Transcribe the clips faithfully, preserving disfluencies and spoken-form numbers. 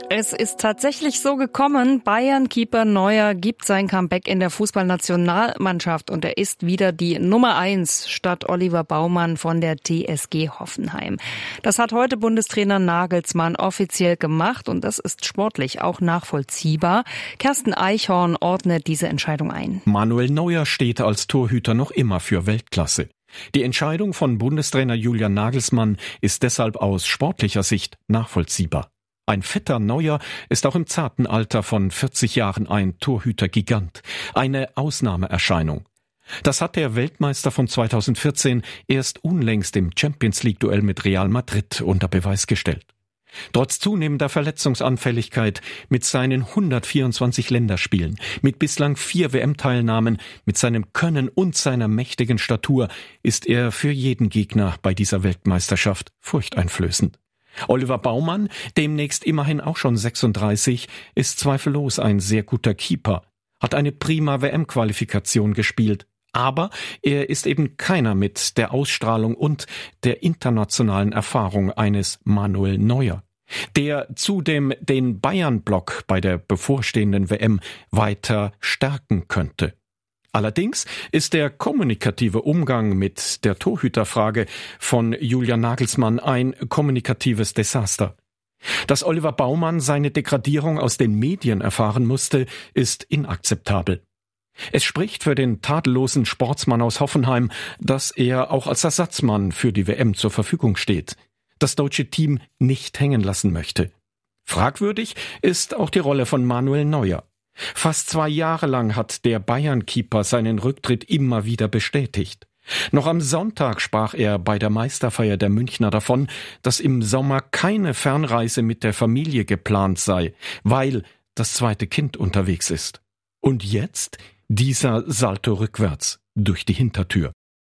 Es ist tatsächlich so gekommen. Bayern-Keeper Neuer gibt sein Comeback in der Fußballnationalmannschaft und er ist wieder die Nummer eins statt Oliver Baumann von der T S G Hoffenheim. Das hat heute Bundestrainer Nagelsmann offiziell gemacht und das ist sportlich auch nachvollziehbar. Kersten Eichhorn ordnet diese Entscheidung ein. Manuel Neuer steht als Torhüter noch immer für Weltklasse. Die Entscheidung von Bundestrainer Julian Nagelsmann ist deshalb aus sportlicher Sicht nachvollziehbar. Ein fetter Neuer ist auch im zarten Alter von vierzig Jahren ein Torhüter-Gigant, eine Ausnahmeerscheinung. Das hat der Weltmeister von zweitausendvierzehn erst unlängst im Champions-League-Duell mit Real Madrid unter Beweis gestellt. Trotz zunehmender Verletzungsanfälligkeit, mit seinen hundertvierundzwanzig Länderspielen, mit bislang vier W M-Teilnahmen, mit seinem Können und seiner mächtigen Statur ist er für jeden Gegner bei dieser Weltmeisterschaft furchteinflößend. Oliver Baumann, demnächst immerhin auch schon sechsunddreißig, ist zweifellos ein sehr guter Keeper, hat eine prima W M-Qualifikation gespielt, aber er ist eben keiner mit der Ausstrahlung und der internationalen Erfahrung eines Manuel Neuer, der zudem den Bayern-Block bei der bevorstehenden W M weiter stärken könnte. Allerdings ist der kommunikative Umgang mit der Torhüterfrage von Julian Nagelsmann ein kommunikatives Desaster. Dass Oliver Baumann seine Degradierung aus den Medien erfahren musste, ist inakzeptabel. Es spricht für den tadellosen Sportsmann aus Hoffenheim, dass er auch als Ersatzmann für die W M zur Verfügung steht, das deutsche Team nicht hängen lassen möchte. Fragwürdig ist auch die Rolle von Manuel Neuer. Fast zwei Jahre lang hat der Bayern-Keeper seinen Rücktritt immer wieder bestätigt. Noch am Sonntag sprach er bei der Meisterfeier der Münchner davon, dass im Sommer keine Fernreise mit der Familie geplant sei, weil das zweite Kind unterwegs ist. Und jetzt dieser Salto rückwärts durch die Hintertür.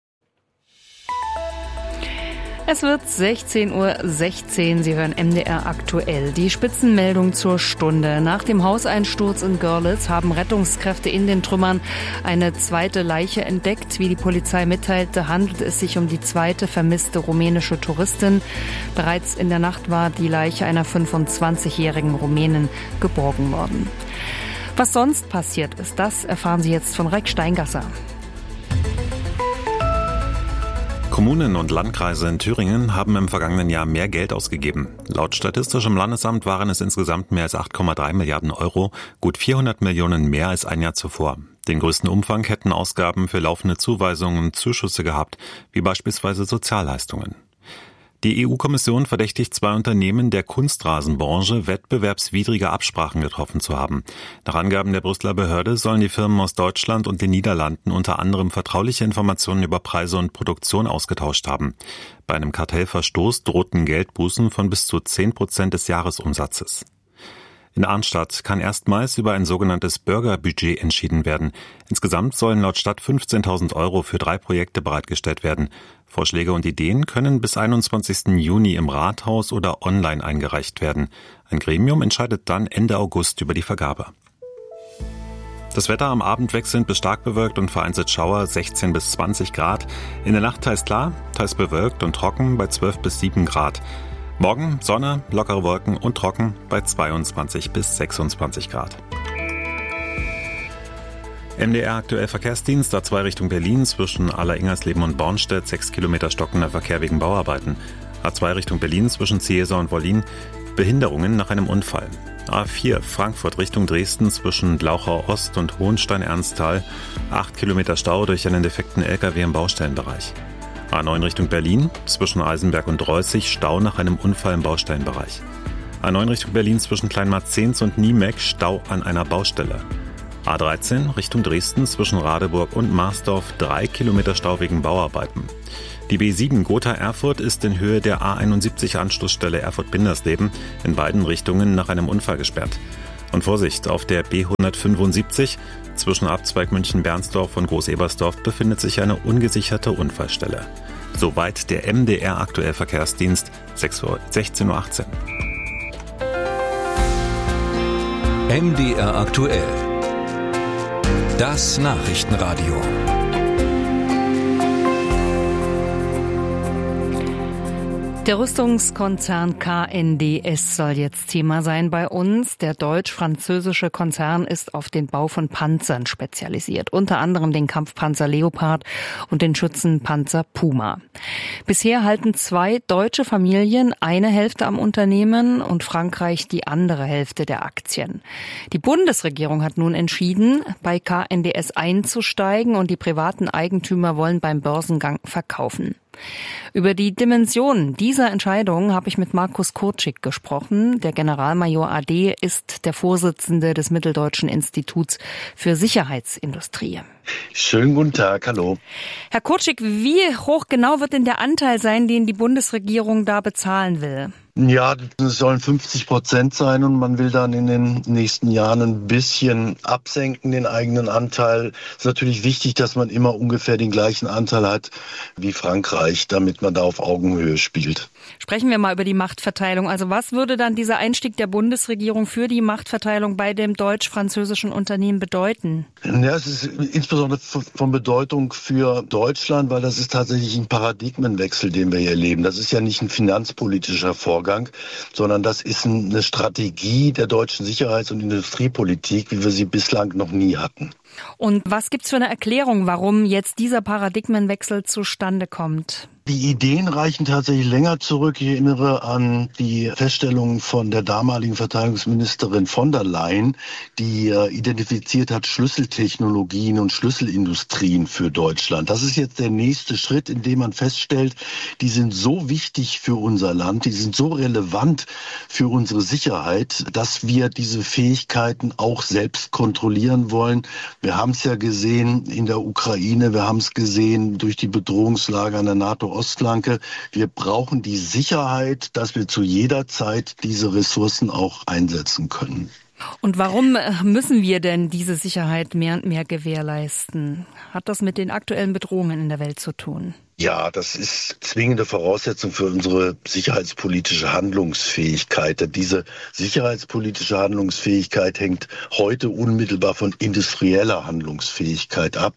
Es wird sechzehn Uhr sechzehn. Sie hören M D R aktuell. Die Spitzenmeldung zur Stunde. Nach dem Hauseinsturz in Görlitz haben Rettungskräfte in den Trümmern eine zweite Leiche entdeckt. Wie die Polizei mitteilte, handelt es sich um die zweite vermisste rumänische Touristin. Bereits in der Nacht war die Leiche einer fünfundzwanzigjährigen Rumänin geborgen worden. Was sonst passiert ist, das erfahren Sie jetzt von Reck Steingasser. Kommunen und Landkreise in Thüringen haben im vergangenen Jahr mehr Geld ausgegeben. Laut Statistischem Landesamt waren es insgesamt mehr als acht Komma drei Milliarden Euro, gut vierhundert Millionen mehr als ein Jahr zuvor. Den größten Umfang hätten Ausgaben für laufende Zuweisungen und Zuschüsse gehabt, wie beispielsweise Sozialleistungen. Die E U-Kommission verdächtigt zwei Unternehmen der Kunstrasenbranche, wettbewerbswidrige Absprachen getroffen zu haben. Nach Angaben der Brüsseler Behörde sollen die Firmen aus Deutschland und den Niederlanden unter anderem vertrauliche Informationen über Preise und Produktion ausgetauscht haben. Bei einem Kartellverstoß drohten Geldbußen von bis zu zehn Prozent des Jahresumsatzes. In Arnstadt kann erstmals über ein sogenanntes Bürgerbudget entschieden werden. Insgesamt sollen laut Stadt fünfzehntausend Euro für drei Projekte bereitgestellt werden. Vorschläge und Ideen können bis einundzwanzigsten Juni im Rathaus oder online eingereicht werden. Ein Gremium entscheidet dann Ende August über die Vergabe. Das Wetter am Abend wechselnd bis stark bewölkt und vereinzelt Schauer, sechzehn bis zwanzig Grad. In der Nacht teils klar, teils bewölkt und trocken bei zwölf bis sieben Grad. Morgen Sonne, lockere Wolken und trocken bei zweiundzwanzig bis sechsundzwanzig Grad. M D R aktuell Verkehrsdienst, A zwei Richtung Berlin zwischen Aller-Ingersleben und Bornstedt, sechs Kilometer stockender Verkehr wegen Bauarbeiten. A zwei Richtung Berlin zwischen Ziesar und Wollin, Behinderungen nach einem Unfall. A vier Frankfurt Richtung Dresden zwischen Glauchau Ost und Hohenstein-Ernsthal, acht Kilometer Stau durch einen defekten L K W im Baustellenbereich. A neun Richtung Berlin, zwischen Eisenberg und Reußig, Stau nach einem Unfall im Baustellenbereich. A neun Richtung Berlin zwischen Kleinmarzens und Niemeck, Stau an einer Baustelle. A dreizehn Richtung Dresden zwischen Radeburg und Marsdorf, drei Kilometer Stau wegen Bauarbeiten. Die B sieben Gotha-Erfurt ist in Höhe der A einundsiebzig Anschlussstelle Erfurt-Bindersleben in beiden Richtungen nach einem Unfall gesperrt. Und Vorsicht, auf der B hundertfünfundsiebzig zwischen Abzweig München-Bernsdorf und Groß-Ebersdorf befindet sich eine ungesicherte Unfallstelle. Soweit der M D R aktuell Verkehrsdienst, sechzehn Uhr achtzehn. M D R aktuell. Das Nachrichtenradio. Der Rüstungskonzern K N D S soll jetzt Thema sein bei uns. Der deutsch-französische Konzern ist auf den Bau von Panzern spezialisiert, unter anderem den Kampfpanzer Leopard und den Schützenpanzer Puma. Bisher halten zwei deutsche Familien eine Hälfte am Unternehmen und Frankreich die andere Hälfte der Aktien. Die Bundesregierung hat nun entschieden, bei K N D S einzusteigen und die privaten Eigentümer wollen beim Börsengang verkaufen. Über die Dimensionen dieser Entscheidung habe ich mit Markus Kurczyk gesprochen. Der Generalmajor A D ist der Vorsitzende des Mitteldeutschen Instituts für Sicherheitsindustrie. Schönen guten Tag, hallo. Herr Kurczyk, wie hoch genau wird denn der Anteil sein, den die Bundesregierung da bezahlen will? Ja, es sollen fünfzig Prozent sein und man will dann in den nächsten Jahren ein bisschen absenken, den eigenen Anteil. Es ist natürlich wichtig, dass man immer ungefähr den gleichen Anteil hat wie Frankreich, damit man da auf Augenhöhe spielt. Sprechen wir mal über die Machtverteilung. Also was würde dann dieser Einstieg der Bundesregierung für die Machtverteilung bei dem deutsch-französischen Unternehmen bedeuten? Ja, es ist insbesondere von Bedeutung für Deutschland, weil das ist tatsächlich ein Paradigmenwechsel, den wir hier erleben. Das ist ja nicht ein finanzpolitischer Vorgang, sondern das ist eine Strategie der deutschen Sicherheits- und Industriepolitik, wie wir sie bislang noch nie hatten. Und was gibt's für eine Erklärung, warum jetzt dieser Paradigmenwechsel zustande kommt? Die Ideen reichen tatsächlich länger zurück. Ich erinnere an die Feststellungen von der damaligen Verteidigungsministerin von der Leyen, die äh, identifiziert hat Schlüsseltechnologien und Schlüsselindustrien für Deutschland. Das ist jetzt der nächste Schritt, in dem man feststellt, die sind so wichtig für unser Land, die sind so relevant für unsere Sicherheit, dass wir diese Fähigkeiten auch selbst kontrollieren wollen. Wir haben es ja gesehen in der Ukraine, wir haben es gesehen durch die Bedrohungslage an der NATO-Ostflanke. Wir brauchen die Sicherheit, dass wir zu jeder Zeit diese Ressourcen auch einsetzen können. Und warum müssen wir denn diese Sicherheit mehr und mehr gewährleisten? Hat das mit den aktuellen Bedrohungen in der Welt zu tun? Ja, das ist zwingende Voraussetzung für unsere sicherheitspolitische Handlungsfähigkeit. Diese sicherheitspolitische Handlungsfähigkeit hängt heute unmittelbar von industrieller Handlungsfähigkeit ab.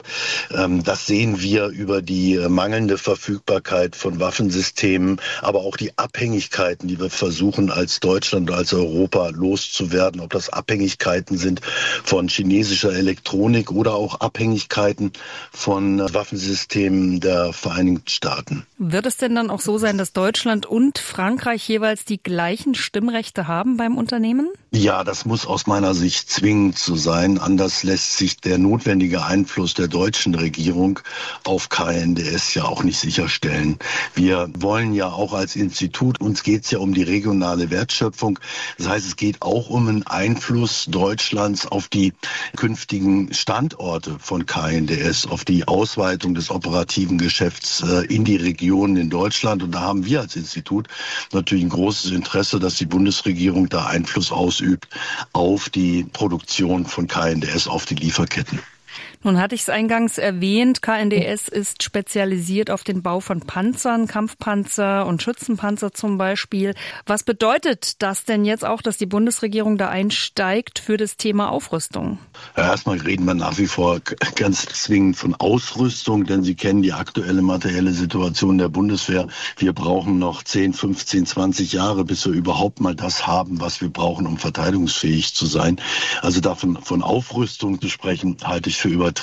Das sehen wir über die mangelnde Verfügbarkeit von Waffensystemen, aber auch die Abhängigkeiten, die wir versuchen als Deutschland und als Europa loszuwerden. Ob das Abhängigkeiten sind von chinesischer Elektronik oder auch Abhängigkeiten von Waffensystemen der Vereinigten Staaten. Wird es denn dann auch so sein, dass Deutschland und Frankreich jeweils die gleichen Stimmrechte haben beim Unternehmen? Ja, das muss aus meiner Sicht zwingend so sein. Anders lässt sich der notwendige Einfluss der deutschen Regierung auf K N D S ja auch nicht sicherstellen. Wir wollen ja auch als Institut, uns geht es ja um die regionale Wertschöpfung. Das heißt, es geht auch um einen Einfluss Deutschlands auf die künftigen Standorte von K N D S, auf die Ausweitung des operativen Geschäfts in die Regionen in Deutschland. Und da haben wir als Institut natürlich ein großes Interesse, dass die Bundesregierung da Einfluss ausübt auf die Produktion von K N D S, auf die Lieferketten. Nun hatte ich es eingangs erwähnt, K N D S ist spezialisiert auf den Bau von Panzern, Kampfpanzer und Schützenpanzer zum Beispiel. Was bedeutet das denn jetzt auch, dass die Bundesregierung da einsteigt für das Thema Aufrüstung? Ja, erstmal reden wir nach wie vor ganz zwingend von Ausrüstung, denn Sie kennen die aktuelle materielle Situation der Bundeswehr. Wir brauchen noch zehn, fünfzehn, zwanzig Jahre, bis wir überhaupt mal das haben, was wir brauchen, um verteidigungsfähig zu sein. Also davon von Aufrüstung zu sprechen, halte ich für übertrieben.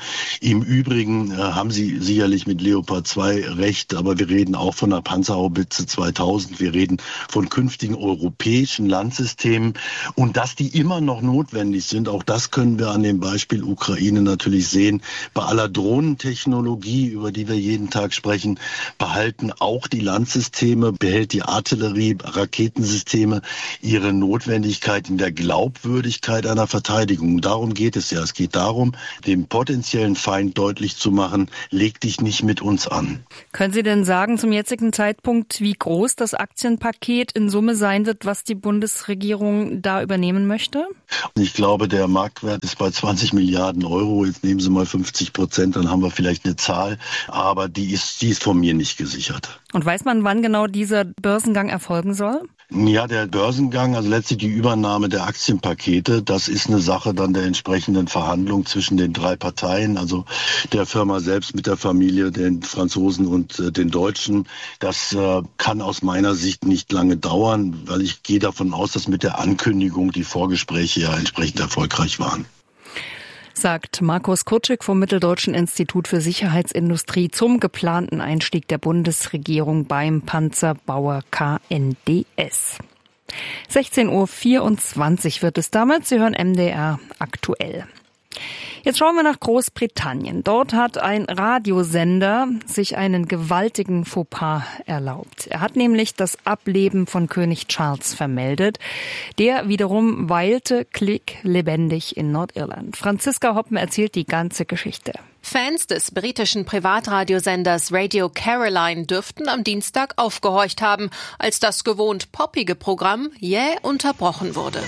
Im Übrigen äh, haben Sie sicherlich mit Leopard zwei recht, aber wir reden auch von der Panzerhaubitze zweitausend. Wir reden von künftigen europäischen Landsystemen und dass die immer noch notwendig sind. Auch das können wir an dem Beispiel Ukraine natürlich sehen. Bei aller Drohnentechnologie, über die wir jeden Tag sprechen, behalten auch die Landsysteme, behält die Artillerie, Raketensysteme ihre Notwendigkeit in der Glaubwürdigkeit einer Verteidigung. Darum geht es ja. Es geht darum, dem potenziellen Feind deutlich zu machen, leg dich nicht mit uns an. Können Sie denn sagen zum jetzigen Zeitpunkt, wie groß das Aktienpaket in Summe sein wird, was die Bundesregierung da übernehmen möchte? Ich glaube, der Marktwert ist bei zwanzig Milliarden Euro. Jetzt nehmen Sie mal fünfzig Prozent, dann haben wir vielleicht eine Zahl. Aber die ist, die ist von mir nicht gesichert. Und weiß man, wann genau dieser Börsengang erfolgen soll? Ja, der Börsengang, also letztlich die Übernahme der Aktienpakete, das ist eine Sache dann der entsprechenden Verhandlung zwischen den drei drei Parteien, also der Firma selbst mit der Familie, den Franzosen und äh, den Deutschen. Das äh, kann aus meiner Sicht nicht lange dauern, weil ich gehe davon aus, dass mit der Ankündigung die Vorgespräche ja entsprechend erfolgreich waren. Sagt Markus Kurczyk vom Mitteldeutschen Institut für Sicherheitsindustrie zum geplanten Einstieg der Bundesregierung beim Panzerbauer K N D S. sechzehn Uhr vierundzwanzig wird es damit. Sie hören M D R aktuell. Jetzt schauen wir nach Großbritannien. Dort hat ein Radiosender sich einen gewaltigen Fauxpas erlaubt. Er hat nämlich das Ableben von König Charles vermeldet. Der wiederum weilte klicklebendig in Nordirland. Franziska Hoppen erzählt die ganze Geschichte. Fans des britischen Privatradiosenders Radio Caroline dürften am Dienstag aufgehorcht haben, als das gewohnt poppige Programm jäh unterbrochen wurde.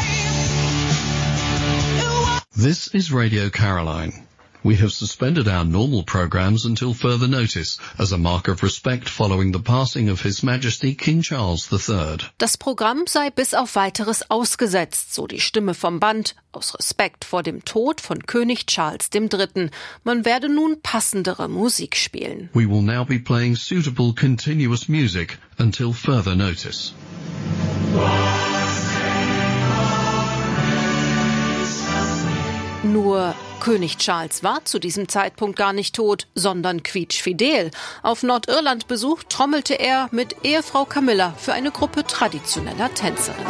This is Radio Caroline. We have suspended our normal programs until further notice, as a mark of respect following the passing of His Majesty King Charles the Third. Das Programm sei bis auf Weiteres ausgesetzt, so die Stimme vom Band, aus Respekt vor dem Tod von König Charles der Dritte. Man werde nun passendere Musik spielen. We will now be playing suitable continuous music until further notice. Nur König Charles war zu diesem Zeitpunkt gar nicht tot, sondern quietschfidel. Auf Nordirland-Besuch trommelte er mit Ehefrau Camilla für eine Gruppe traditioneller Tänzerinnen.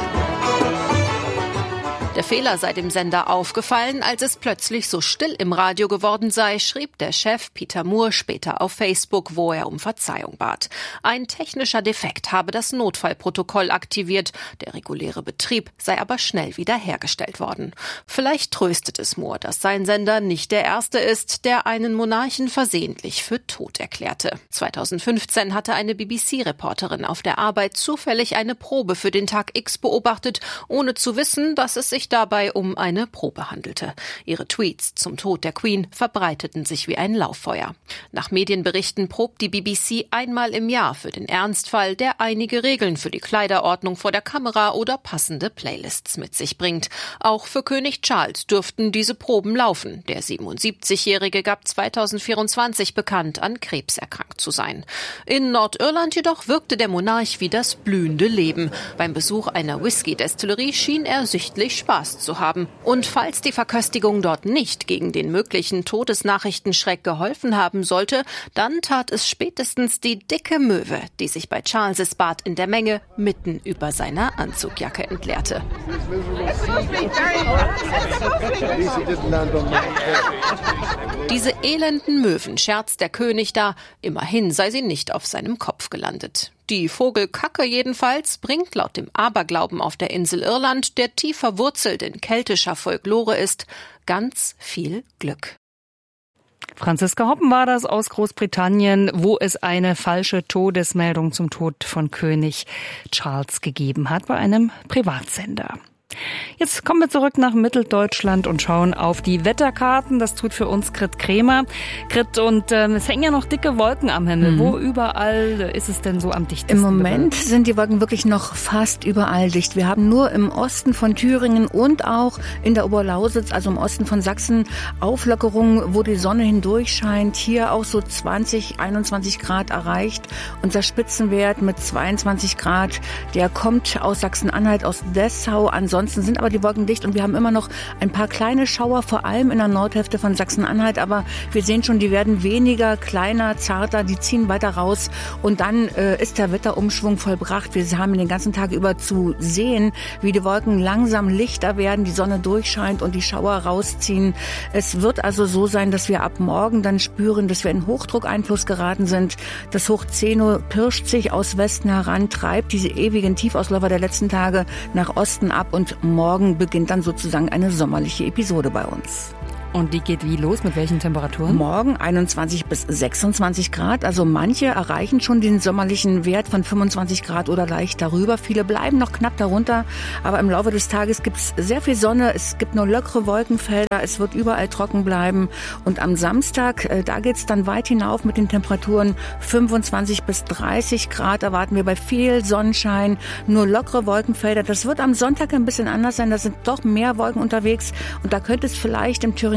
Der Fehler sei dem Sender aufgefallen, als es plötzlich so still im Radio geworden sei, schrieb der Chef Peter Moore später auf Facebook, wo er um Verzeihung bat. Ein technischer Defekt habe das Notfallprotokoll aktiviert. Der reguläre Betrieb sei aber schnell wiederhergestellt worden. Vielleicht tröstet es Moore, dass sein Sender nicht der erste ist, der einen Monarchen versehentlich für tot erklärte. zweitausendfünfzehn hatte eine B B C-Reporterin auf der Arbeit zufällig eine Probe für den Tag X beobachtet, ohne zu wissen, dass es sich dabei um eine Probe handelte. Ihre Tweets zum Tod der Queen verbreiteten sich wie ein Lauffeuer. Nach Medienberichten probt die B B C einmal im Jahr für den Ernstfall, der einige Regeln für die Kleiderordnung vor der Kamera oder passende Playlists mit sich bringt. Auch für König Charles dürften diese Proben laufen. Der siebenundsiebzigjährige gab zweitausendvierundzwanzig bekannt, an Krebs erkrankt zu sein. In Nordirland jedoch wirkte der Monarch wie das blühende Leben. Beim Besuch einer Whisky-Destillerie schien er sichtlich Spaß zu haben. Und falls die Verköstigung dort nicht gegen den möglichen Todesnachrichtenschreck geholfen haben sollte, dann tat es spätestens die dicke Möwe, die sich bei Charles' Bad in der Menge mitten über seiner Anzugjacke entleerte. Diese elenden Möwen, scherzt der König da, immerhin sei sie nicht auf seinem Kopf gelandet. Die Vogelkacke jedenfalls bringt laut dem Aberglauben auf der Insel Irland, der tief verwurzelt in keltischer Folklore ist, ganz viel Glück. Franziska Hoppen war das aus Großbritannien, wo es eine falsche Todesmeldung zum Tod von König Charles gegeben hat bei einem Privatsender. Jetzt kommen wir zurück nach Mitteldeutschland und schauen auf die Wetterkarten. Das tut für uns Grit Kremer. Grit, und äh, es hängen ja noch dicke Wolken am Himmel. Mhm. Wo überall ist es denn so am dichtesten? Im Moment sind die Wolken wirklich noch fast überall dicht. Wir haben nur im Osten von Thüringen und auch in der Oberlausitz, also im Osten von Sachsen, Auflockerungen, wo die Sonne hindurch scheint. Hier auch so zwanzig, einundzwanzig Grad erreicht. Unser Spitzenwert mit zweiundzwanzig Grad, der kommt aus Sachsen-Anhalt, aus Dessau. Ansonsten sind aber die Wolken dicht und wir haben immer noch ein paar kleine Schauer, vor allem in der Nordhälfte von Sachsen-Anhalt. Aber wir sehen schon, die werden weniger, kleiner, zarter, die ziehen weiter raus. Und dann äh, ist der Wetterumschwung vollbracht. Wir haben den ganzen Tag über zu sehen, wie die Wolken langsam lichter werden, die Sonne durchscheint und die Schauer rausziehen. Es wird also so sein, dass wir ab morgen dann spüren, dass wir in Hochdruckeinfluss geraten sind. Das Hoch Zeno pirscht sich aus Westen heran, treibt diese ewigen Tiefausläufer der letzten Tage nach Osten ab und morgen beginnt dann sozusagen eine sommerliche Episode bei uns. Und die geht wie los? Mit welchen Temperaturen? Morgen einundzwanzig bis sechsundzwanzig Grad. Also manche erreichen schon den sommerlichen Wert von fünfundzwanzig Grad oder leicht darüber. Viele bleiben noch knapp darunter. Aber im Laufe des Tages gibt es sehr viel Sonne. Es gibt nur lockere Wolkenfelder. Es wird überall trocken bleiben. Und am Samstag, äh, da geht's dann weit hinauf mit den Temperaturen. fünfundzwanzig bis dreißig Grad erwarten wir bei viel Sonnenschein. Nur lockere Wolkenfelder. Das wird am Sonntag ein bisschen anders sein. Da sind doch mehr Wolken unterwegs. Und da könnte es vielleicht im Thüringer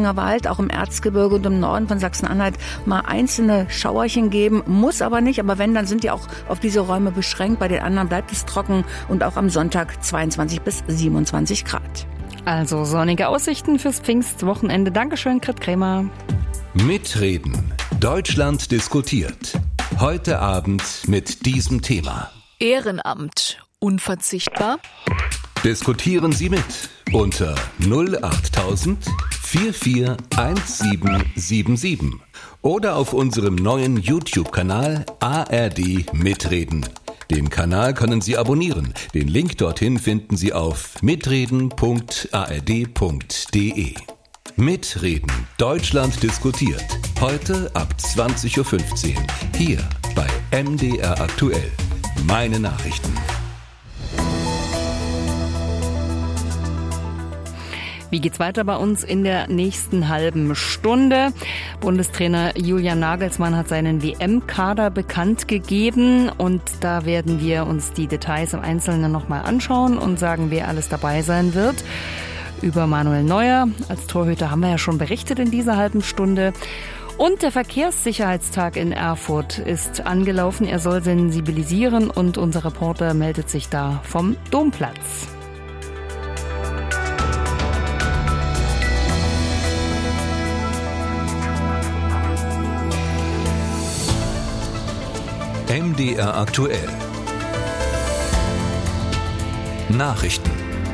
Thüringer Wald, auch im Erzgebirge und im Norden von Sachsen-Anhalt mal einzelne Schauerchen geben, muss aber nicht. Aber wenn, dann sind die auch auf diese Räume beschränkt. Bei den anderen bleibt es trocken und auch am Sonntag zweiundzwanzig bis siebenundzwanzig Grad. Also sonnige Aussichten fürs Pfingstwochenende. Dankeschön, Grit Krämer. Mitreden. Deutschland diskutiert. Heute Abend mit diesem Thema. Ehrenamt. Unverzichtbar? Diskutieren Sie mit unter null achttausend vierundvierzig siebzehnhundertsiebenundsiebzig oder auf unserem neuen YouTube-Kanal A R D Mitreden. Den Kanal können Sie abonnieren. Den Link dorthin finden Sie auf mitreden punkt a r d punkt d e. Mitreden. Deutschland diskutiert. Heute ab zwanzig Uhr fünfzehn. Hier bei M D R aktuell. Meine Nachrichten. Wie geht's weiter bei uns in der nächsten halben Stunde? Bundestrainer Julian Nagelsmann hat seinen W M-Kader bekannt gegeben und da werden wir uns die Details im Einzelnen nochmal anschauen und sagen, wer alles dabei sein wird. Über Manuel Neuer als Torhüter haben wir ja schon berichtet in dieser halben Stunde. Und der Verkehrssicherheitstag in Erfurt ist angelaufen. Er soll sensibilisieren und unser Reporter meldet sich da vom Domplatz. M D R aktuell. Nachrichten.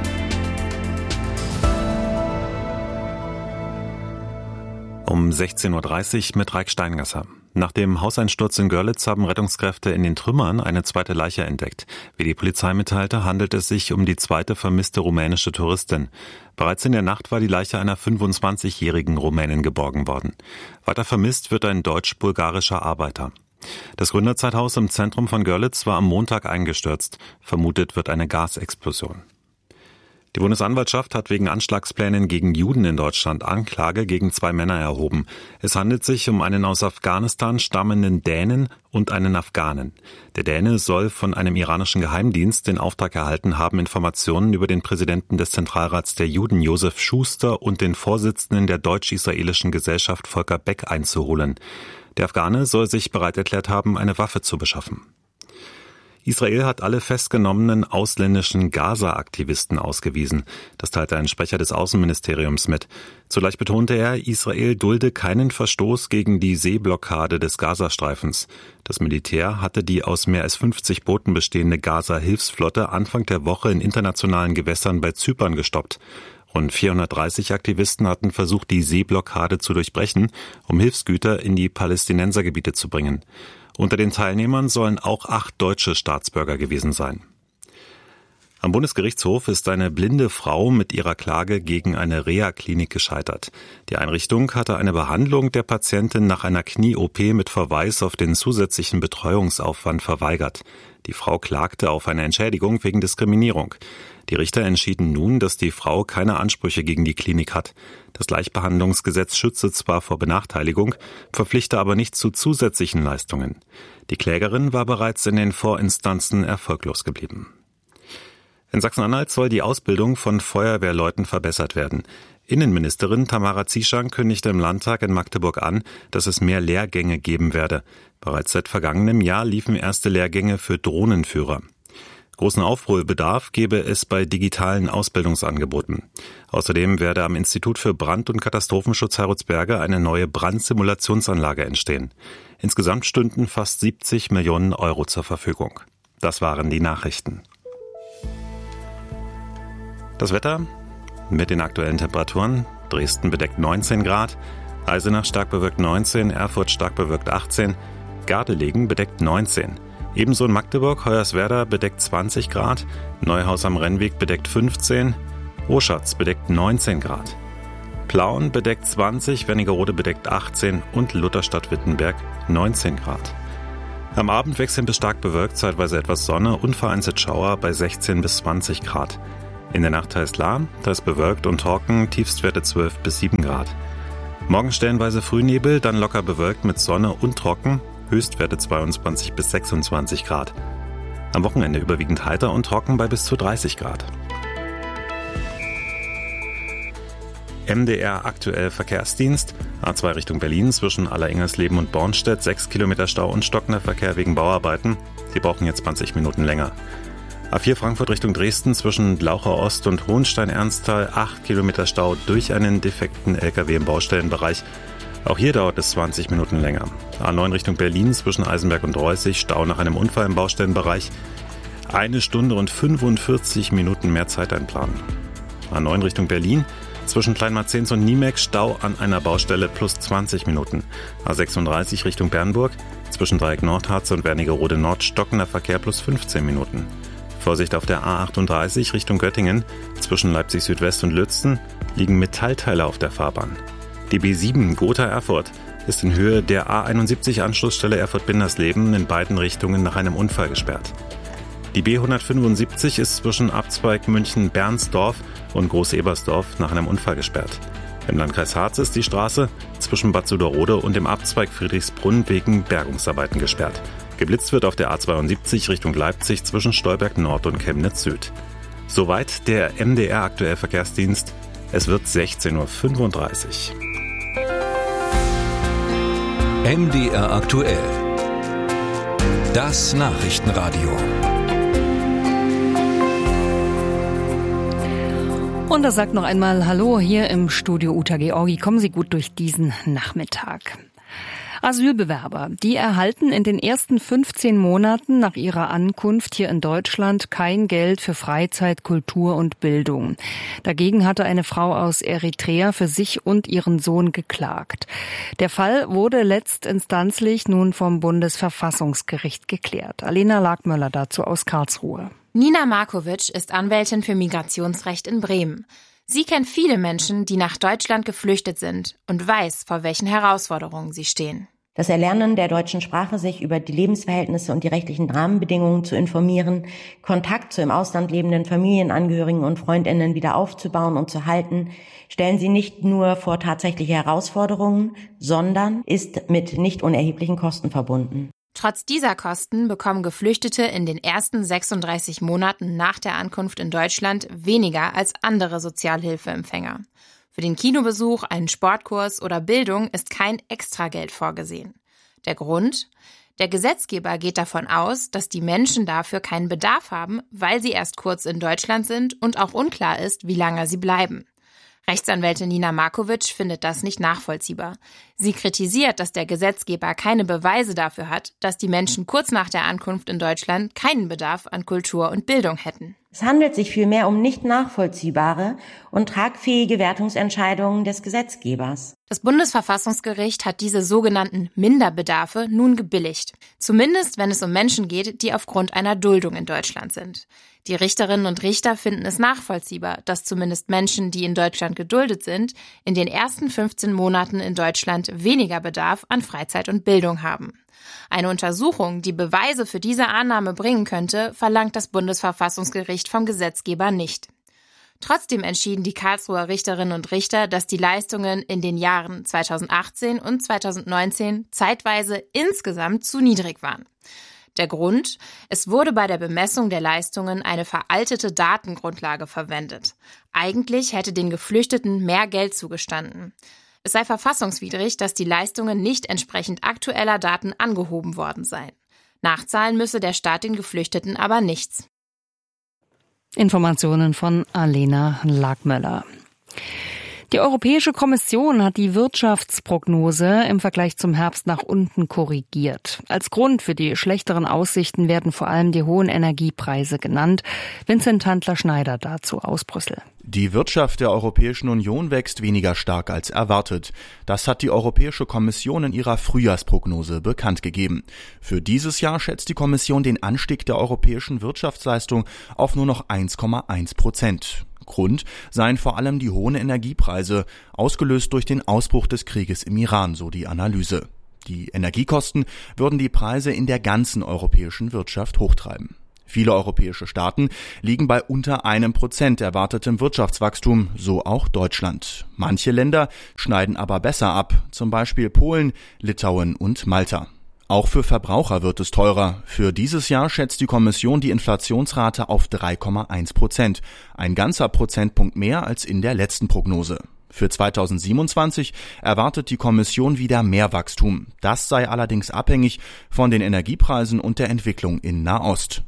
Um sechzehn Uhr dreißig mit Raik Steingasser. Nach dem Hauseinsturz in Görlitz haben Rettungskräfte in den Trümmern eine zweite Leiche entdeckt. Wie die Polizei mitteilte, handelt es sich um die zweite vermisste rumänische Touristin. Bereits in der Nacht war die Leiche einer fünfundzwanzigjährigen Rumänin geborgen worden. Weiter vermisst wird ein deutsch-bulgarischer Arbeiter. Das Gründerzeithaus im Zentrum von Görlitz war am Montag eingestürzt. Vermutet wird eine Gasexplosion. Die Bundesanwaltschaft hat wegen Anschlagsplänen gegen Juden in Deutschland Anklage gegen zwei Männer erhoben. Es handelt sich um einen aus Afghanistan stammenden Dänen und einen Afghanen. Der Däne soll von einem iranischen Geheimdienst den Auftrag erhalten haben, Informationen über den Präsidenten des Zentralrats der Juden Josef Schuster und den Vorsitzenden der deutsch-israelischen Gesellschaft Volker Beck einzuholen. Der Afghane soll sich bereit erklärt haben, eine Waffe zu beschaffen. Israel hat alle festgenommenen ausländischen Gaza-Aktivisten ausgewiesen. Das teilte ein Sprecher des Außenministeriums mit. Zugleich betonte er, Israel dulde keinen Verstoß gegen die Seeblockade des Gazastreifens. Das Militär hatte die aus mehr als fünfzig Booten bestehende Gaza-Hilfsflotte Anfang der Woche in internationalen Gewässern bei Zypern gestoppt. Rund vierhundertdreißig Aktivisten hatten versucht, die Seeblockade zu durchbrechen, um Hilfsgüter in die Palästinensergebiete zu bringen. Unter den Teilnehmern sollen auch acht deutsche Staatsbürger gewesen sein. Am Bundesgerichtshof ist eine blinde Frau mit ihrer Klage gegen eine Reha-Klinik gescheitert. Die Einrichtung hatte eine Behandlung der Patientin nach einer Knie-O P mit Verweis auf den zusätzlichen Betreuungsaufwand verweigert. Die Frau klagte auf eine Entschädigung wegen Diskriminierung. Die Richter entschieden nun, dass die Frau keine Ansprüche gegen die Klinik hat. Das Gleichbehandlungsgesetz schütze zwar vor Benachteiligung, verpflichte aber nicht zu zusätzlichen Leistungen. Die Klägerin war bereits in den Vorinstanzen erfolglos geblieben. In Sachsen-Anhalt soll die Ausbildung von Feuerwehrleuten verbessert werden. Innenministerin Tamara Zieschank kündigte im Landtag in Magdeburg an, dass es mehr Lehrgänge geben werde. Bereits seit vergangenem Jahr liefen erste Lehrgänge für Drohnenführer. Großen Aufholbedarf gebe es bei digitalen Ausbildungsangeboten. Außerdem werde am Institut für Brand- und Katastrophenschutz Heroldsberge eine neue Brandsimulationsanlage entstehen. Insgesamt stünden fast siebzig Millionen Euro zur Verfügung. Das waren die Nachrichten. Das Wetter mit den aktuellen Temperaturen. Dresden bedeckt neunzehn Grad, Eisenach stark bewölkt neunzehn, Erfurt stark bewölkt achtzehn, Gardelegen bedeckt neunzehn. Ebenso in Magdeburg, Hoyerswerda bedeckt zwanzig Grad, Neuhaus am Rennweg bedeckt fünfzehn, Oschatz bedeckt neunzehn Grad. Plauen bedeckt zwanzig, Wernigerode bedeckt achtzehn und Lutherstadt-Wittenberg neunzehn Grad. Am Abend wechseln bis stark bewölkt, zeitweise etwas Sonne und vereinzelt Schauer bei sechzehn bis zwanzig Grad. In der Nacht teils klar, teils bewölkt und trocken, Tiefstwerte zwölf bis sieben Grad. Morgen stellenweise Frühnebel, dann locker bewölkt mit Sonne und trocken, Höchstwerte zweiundzwanzig bis sechsundzwanzig Grad. Am Wochenende überwiegend heiter und trocken bei bis zu dreißig Grad. M D R aktuell Verkehrsdienst. A zwei Richtung Berlin zwischen Alleringmersleben und Bornstedt. sechs Kilometer Stau und stockender Verkehr wegen Bauarbeiten. Sie brauchen jetzt zwanzig Minuten länger. A vier Frankfurt Richtung Dresden zwischen Glauchau Ost und Hohenstein-Ernsthal. acht Kilometer Stau durch einen defekten L K W im Baustellenbereich. Auch hier dauert es zwanzig Minuten länger. A neun Richtung Berlin zwischen Eisenberg und Reußig. Stau nach einem Unfall im Baustellenbereich. Eine Stunde und fünfundvierzig Minuten mehr Zeit einplanen. A neun Richtung Berlin. Zwischen Kleinmarzens und Niemek Stau an einer Baustelle plus zwanzig Minuten. A sechsunddreißig Richtung Bernburg. Zwischen Dreieck Nordharze und Wernigerode Nord stockender Verkehr plus fünfzehn Minuten. Vorsicht auf der A achtunddreißig Richtung Göttingen. Zwischen Leipzig Südwest und Lützen liegen Metallteile auf der Fahrbahn. Die B sieben Gotha-Erfurt ist in Höhe der A einundsiebzig Anschlussstelle Erfurt-Bindersleben in beiden Richtungen nach einem Unfall gesperrt. Die B hundertfünfundsiebzig ist zwischen Abzweig München-Bernsdorf und Groß-Ebersdorf nach einem Unfall gesperrt. Im Landkreis Harz ist die Straße zwischen Bad Suderode und dem Abzweig Friedrichsbrunn wegen Bergungsarbeiten gesperrt. Geblitzt wird auf der A zweiundsiebzig Richtung Leipzig zwischen Stolberg Nord und Chemnitz Süd. Soweit der M D R aktuell Verkehrsdienst. Es wird sechzehn Uhr fünfunddreißig. M D R aktuell. Das Nachrichtenradio. Und das sagt noch einmal Hallo hier im Studio Uta Georgi. Kommen Sie gut durch diesen Nachmittag. Asylbewerber, die erhalten in den ersten fünfzehn Monaten nach ihrer Ankunft hier in Deutschland kein Geld für Freizeit, Kultur und Bildung. Dagegen hatte eine Frau aus Eritrea für sich und ihren Sohn geklagt. Der Fall wurde letztinstanzlich nun vom Bundesverfassungsgericht geklärt. Alena Lagmöller dazu aus Karlsruhe. Nina Markovic ist Anwältin für Migrationsrecht in Bremen. Sie kennt viele Menschen, die nach Deutschland geflüchtet sind und weiß, vor welchen Herausforderungen sie stehen. Das Erlernen der deutschen Sprache, sich über die Lebensverhältnisse und die rechtlichen Rahmenbedingungen zu informieren, Kontakt zu im Ausland lebenden Familienangehörigen und Freundinnen wieder aufzubauen und zu halten, stellen sie nicht nur vor tatsächliche Herausforderungen, sondern ist mit nicht unerheblichen Kosten verbunden. Trotz dieser Kosten bekommen Geflüchtete in den ersten sechsunddreißig Monaten nach der Ankunft in Deutschland weniger als andere Sozialhilfeempfänger. Für den Kinobesuch, einen Sportkurs oder Bildung ist kein Extrageld vorgesehen. Der Grund? Der Gesetzgeber geht davon aus, dass die Menschen dafür keinen Bedarf haben, weil sie erst kurz in Deutschland sind und auch unklar ist, wie lange sie bleiben. Rechtsanwältin Nina Markovic findet das nicht nachvollziehbar. Sie kritisiert, dass der Gesetzgeber keine Beweise dafür hat, dass die Menschen kurz nach der Ankunft in Deutschland keinen Bedarf an Kultur und Bildung hätten. Es handelt sich vielmehr um nicht nachvollziehbare und tragfähige Wertungsentscheidungen des Gesetzgebers. Das Bundesverfassungsgericht hat diese sogenannten Minderbedarfe nun gebilligt. Zumindest, wenn es um Menschen geht, die aufgrund einer Duldung in Deutschland sind. Die Richterinnen und Richter finden es nachvollziehbar, dass zumindest Menschen, die in Deutschland geduldet sind, in den ersten fünfzehn Monaten in Deutschland weniger Bedarf an Freizeit und Bildung haben. Eine Untersuchung, die Beweise für diese Annahme bringen könnte, verlangt das Bundesverfassungsgericht vom Gesetzgeber nicht. Trotzdem entschieden die Karlsruher Richterinnen und Richter, dass die Leistungen in den Jahren zweitausendachtzehn und zweitausendneunzehn zeitweise insgesamt zu niedrig waren. Der Grund? Es wurde bei der Bemessung der Leistungen eine veraltete Datengrundlage verwendet. Eigentlich hätte den Geflüchteten mehr Geld zugestanden. Es sei verfassungswidrig, dass die Leistungen nicht entsprechend aktueller Daten angehoben worden seien. Nachzahlen müsse der Staat den Geflüchteten aber nichts. Informationen von Alena Lagmöller. Die Europäische Kommission hat die Wirtschaftsprognose im Vergleich zum Herbst nach unten korrigiert. Als Grund für die schlechteren Aussichten werden vor allem die hohen Energiepreise genannt. Vincent Handler-Schneider dazu aus Brüssel. Die Wirtschaft der Europäischen Union wächst weniger stark als erwartet. Das hat die Europäische Kommission in ihrer Frühjahrsprognose bekannt gegeben. Für dieses Jahr schätzt die Kommission den Anstieg der europäischen Wirtschaftsleistung auf nur noch eins Komma eins Prozent. Grund seien vor allem die hohen Energiepreise, ausgelöst durch den Ausbruch des Krieges im Iran, so die Analyse. Die Energiekosten würden die Preise in der ganzen europäischen Wirtschaft hochtreiben. Viele europäische Staaten liegen bei unter einem Prozent erwartetem Wirtschaftswachstum, so auch Deutschland. Manche Länder schneiden aber besser ab, zum Beispiel Polen, Litauen und Malta. Auch für Verbraucher wird es teurer. Für dieses Jahr schätzt die Kommission die Inflationsrate auf drei Komma eins Prozent, ein ganzer Prozentpunkt mehr als in der letzten Prognose. Für zweitausendsiebenundzwanzig erwartet die Kommission wieder mehr Wachstum. Das sei allerdings abhängig von den Energiepreisen und der Entwicklung in Nahost.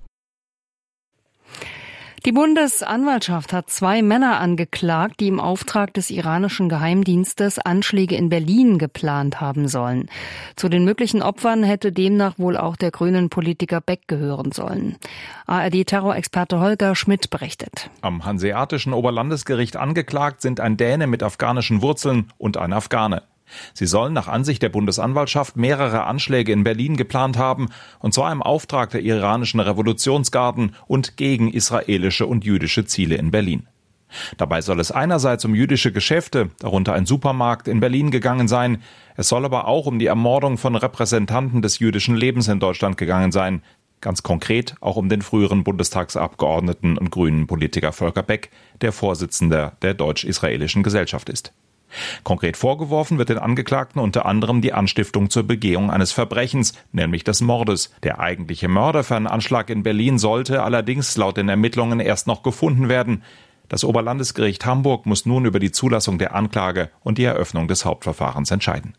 Die Bundesanwaltschaft hat zwei Männer angeklagt, die im Auftrag des iranischen Geheimdienstes Anschläge in Berlin geplant haben sollen. Zu den möglichen Opfern hätte demnach wohl auch der grünen Politiker Beck gehören sollen. A R D-Terrorexperte Holger Schmidt berichtet. Am Hanseatischen Oberlandesgericht angeklagt sind ein Däne mit afghanischen Wurzeln und ein Afghane. Sie sollen nach Ansicht der Bundesanwaltschaft mehrere Anschläge in Berlin geplant haben, und zwar im Auftrag der iranischen Revolutionsgarden und gegen israelische und jüdische Ziele in Berlin. Dabei soll es einerseits um jüdische Geschäfte, darunter ein Supermarkt, in Berlin gegangen sein. Es soll aber auch um die Ermordung von Repräsentanten des jüdischen Lebens in Deutschland gegangen sein. Ganz konkret auch um den früheren Bundestagsabgeordneten und grünen Politiker Volker Beck, der Vorsitzender der Deutsch-Israelischen Gesellschaft ist. Konkret vorgeworfen wird den Angeklagten unter anderem die Anstiftung zur Begehung eines Verbrechens, nämlich des Mordes. Der eigentliche Mörder für einen Anschlag in Berlin sollte allerdings laut den Ermittlungen erst noch gefunden werden. Das Oberlandesgericht Hamburg muss nun über die Zulassung der Anklage und die Eröffnung des Hauptverfahrens entscheiden.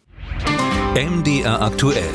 M D R aktuell.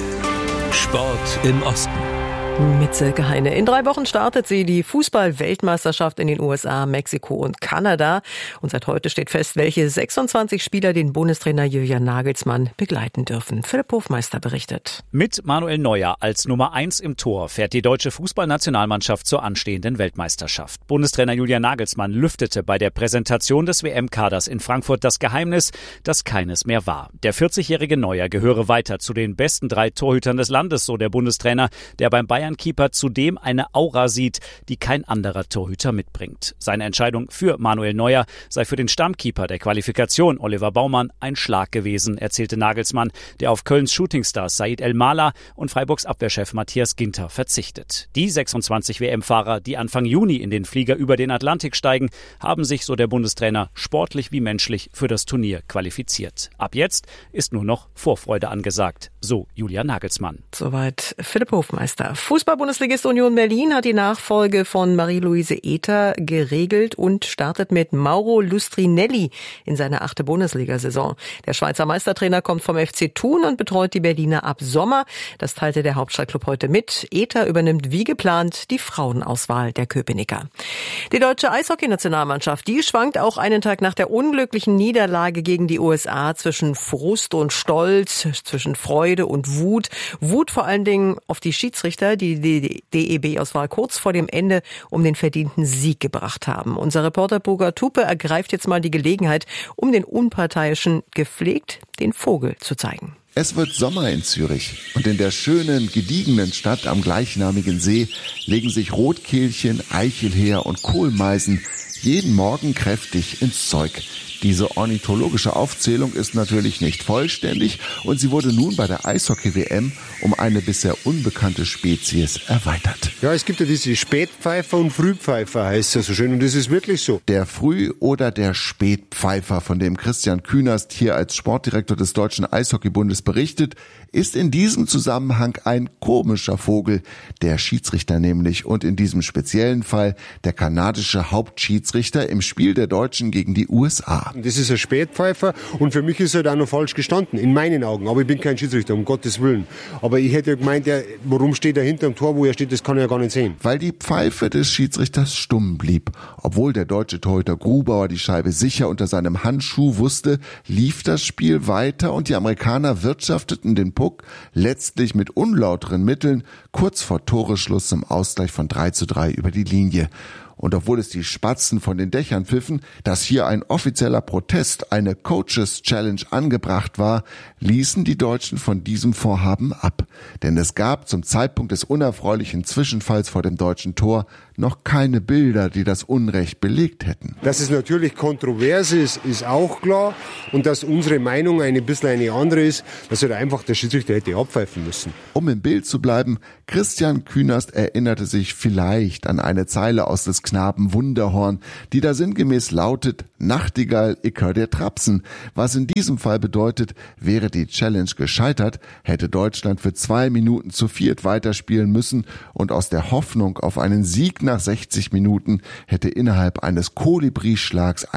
Sport im Osten. Mit Silke Heine. In drei Wochen startet sie die Fußball-Weltmeisterschaft in den U S A, Mexiko und Kanada. Und seit heute steht fest, welche sechsundzwanzig Spieler den Bundestrainer Julian Nagelsmann begleiten dürfen. Philipp Hofmeister berichtet. Mit Manuel Neuer als Nummer eins im Tor fährt die deutsche Fußballnationalmannschaft zur anstehenden Weltmeisterschaft. Bundestrainer Julian Nagelsmann lüftete bei der Präsentation des W M-Kaders in Frankfurt das Geheimnis, das keines mehr war. Der vierzigjährige Neuer gehöre weiter zu den besten drei Torhütern des Landes, so der Bundestrainer, der beim Bayern Keeper zudem eine Aura sieht, die kein anderer Torhüter mitbringt. Seine Entscheidung für Manuel Neuer sei für den Stammkeeper der Qualifikation Oliver Baumann ein Schlag gewesen, erzählte Nagelsmann, der auf Kölns Shootingstar Said El-Mala und Freiburgs Abwehrchef Matthias Ginter verzichtet. Die sechsundzwanzig W M-Fahrer, die Anfang Juni in den Flieger über den Atlantik steigen, haben sich, so der Bundestrainer, sportlich wie menschlich für das Turnier qualifiziert. Ab jetzt ist nur noch Vorfreude angesagt, so Julian Nagelsmann. Soweit Philipp Hofmeister. Fußball-Bundesligist Union Berlin hat die Nachfolge von Marie-Louise Ether geregelt und startet mit Mauro Lustrinelli in seine achte Bundesliga-Saison. Der Schweizer Meistertrainer kommt vom F C Thun und betreut die Berliner ab Sommer. Das teilte der Hauptstadtklub heute mit. Ether übernimmt wie geplant die Frauenauswahl der Köpenicker. Die deutsche Eishockey-Nationalmannschaft, die schwankt auch einen Tag nach der unglücklichen Niederlage gegen die U S A zwischen Frust und Stolz, zwischen Freude und Wut. Wut vor allen Dingen auf die Schiedsrichter, die die D E B-Auswahl kurz vor dem Ende um den verdienten Sieg gebracht haben. Unser Reporter Burger Tupe ergreift jetzt mal die Gelegenheit, um den Unparteiischen gepflegt den Vogel zu zeigen. Es wird Sommer in Zürich und in der schönen, gediegenen Stadt am gleichnamigen See legen sich Rotkehlchen, Eichelheer und Kohlmeisen jeden Morgen kräftig ins Zeug. Diese ornithologische Aufzählung ist natürlich nicht vollständig und sie wurde nun bei der Eishockey-W M um eine bisher unbekannte Spezies erweitert. Ja, es gibt ja diese Spätpfeifer und Frühpfeifer, heißt es ja so schön, und das ist wirklich so. Der Früh- oder der Spätpfeifer, von dem Christian Künast hier als Sportdirektor des Deutschen Eishockeybundes berichtet, ist in diesem Zusammenhang ein komischer Vogel, der Schiedsrichter nämlich und in diesem speziellen Fall der kanadische Hauptschiedsrichter im Spiel der Deutschen gegen die U S A. Das ist ein Spätpfeifer und für mich ist er da noch falsch gestanden, in meinen Augen. Aber ich bin kein Schiedsrichter, um Gottes Willen. Aber ich hätte gemeint, der, warum steht er hinterm Tor, wo er steht, das kann er ja gar nicht sehen. Weil die Pfeife des Schiedsrichters stumm blieb. Obwohl der deutsche Torhüter Grubauer die Scheibe sicher unter seinem Handschuh wusste, lief das Spiel weiter und die Amerikaner wirtschafteten den Puck letztlich mit unlauteren Mitteln kurz vor Toreschluss zum Ausgleich von drei zu drei über die Linie. Und obwohl es die Spatzen von den Dächern pfiffen, dass hier ein offizieller Protest, eine Coaches Challenge angebracht war, ließen die Deutschen von diesem Vorhaben ab. Denn es gab zum Zeitpunkt des unerfreulichen Zwischenfalls vor dem deutschen Tor noch keine Bilder, die das Unrecht belegt hätten. Dass es natürlich kontrovers ist, ist auch klar. Und dass unsere Meinung ein bisschen eine andere ist, dass er einfach der Schiedsrichter hätte abpfeifen müssen. Um im Bild zu bleiben, Christian Künast erinnerte sich vielleicht an eine Zeile aus des Knaben Wunderhorn, die da sinngemäß lautet: Nachtigall, ich hör dir trapsen. Was in diesem Fall bedeutet, wäre die Challenge gescheitert, hätte Deutschland für zwei Minuten zu viert weiterspielen müssen und aus der Hoffnung auf einen Sieg nach sechzig Minuten hätte innerhalb eines Kolibri-Schlags eine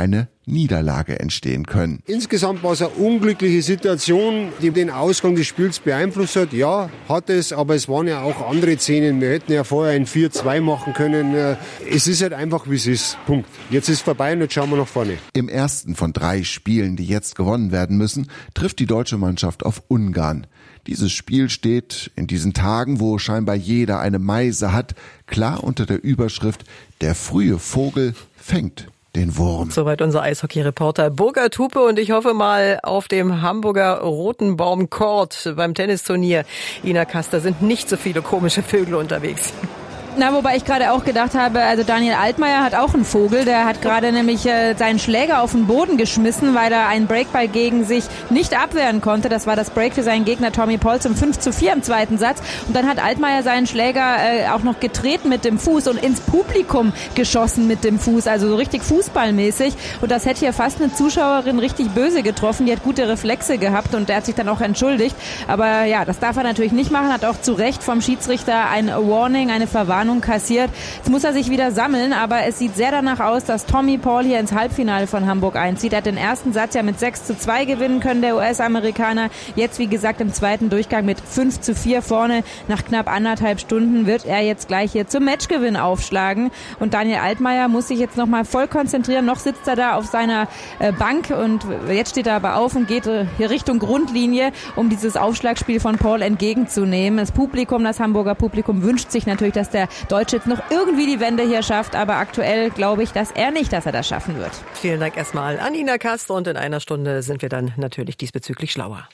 Niederlage entstehen können. Insgesamt war es eine unglückliche Situation, die den Ausgang des Spiels beeinflusst hat. Ja, hat es, aber es waren ja auch andere Szenen. Wir hätten ja vorher ein vier zwei machen können. Es ist halt einfach, wie es ist. Punkt. Jetzt ist es vorbei und jetzt schauen wir nach vorne. Im ersten von drei Spielen, die jetzt gewonnen werden müssen, trifft die deutsche Mannschaft auf Ungarn. Dieses Spiel steht in diesen Tagen, wo scheinbar jeder eine Meise hat, klar unter der Überschrift "Der frühe Vogel fängt den Wurm." Soweit unser Eishockey-Reporter Burkhard Hupe, und ich hoffe mal auf dem Hamburger Rotenbaum Court beim Tennisturnier. Ina Kaster, sind nicht so viele komische Vögel unterwegs. Na, wobei ich gerade auch gedacht habe, also Daniel Altmaier hat auch einen Vogel, der hat gerade nämlich äh, seinen Schläger auf den Boden geschmissen, weil er einen Breakball gegen sich nicht abwehren konnte. Das war das Break für seinen Gegner Tommy Paul zum fünf zu vier im zweiten Satz. Und dann hat Altmaier seinen Schläger äh, auch noch getreten mit dem Fuß und ins Publikum geschossen mit dem Fuß, also so richtig fußballmäßig. Und das hätte hier fast eine Zuschauerin richtig böse getroffen. Die hat gute Reflexe gehabt und der hat sich dann auch entschuldigt. Aber ja, das darf er natürlich nicht machen, hat auch zu Recht vom Schiedsrichter ein Warning, eine Verwarnung kassiert. Jetzt muss er sich wieder sammeln, aber es sieht sehr danach aus, dass Tommy Paul hier ins Halbfinale von Hamburg einzieht. Er hat den ersten Satz ja mit sechs zu zwei gewinnen können, der U S-Amerikaner. Jetzt, wie gesagt, im zweiten Durchgang mit fünf zu vier vorne. Nach knapp anderthalb Stunden wird er jetzt gleich hier zum Matchgewinn aufschlagen. Und Daniel Altmaier muss sich jetzt nochmal voll konzentrieren. Noch sitzt er da auf seiner Bank und jetzt steht er aber auf und geht hier Richtung Grundlinie, um dieses Aufschlagspiel von Paul entgegenzunehmen. Das Publikum, das Hamburger Publikum wünscht sich natürlich, dass der Deutsche jetzt noch irgendwie die Wende hier schafft, aber aktuell glaube ich, dass er nicht, dass er das schaffen wird. Vielen Dank erstmal an Ina Kaster, und in einer Stunde sind wir dann natürlich diesbezüglich schlauer.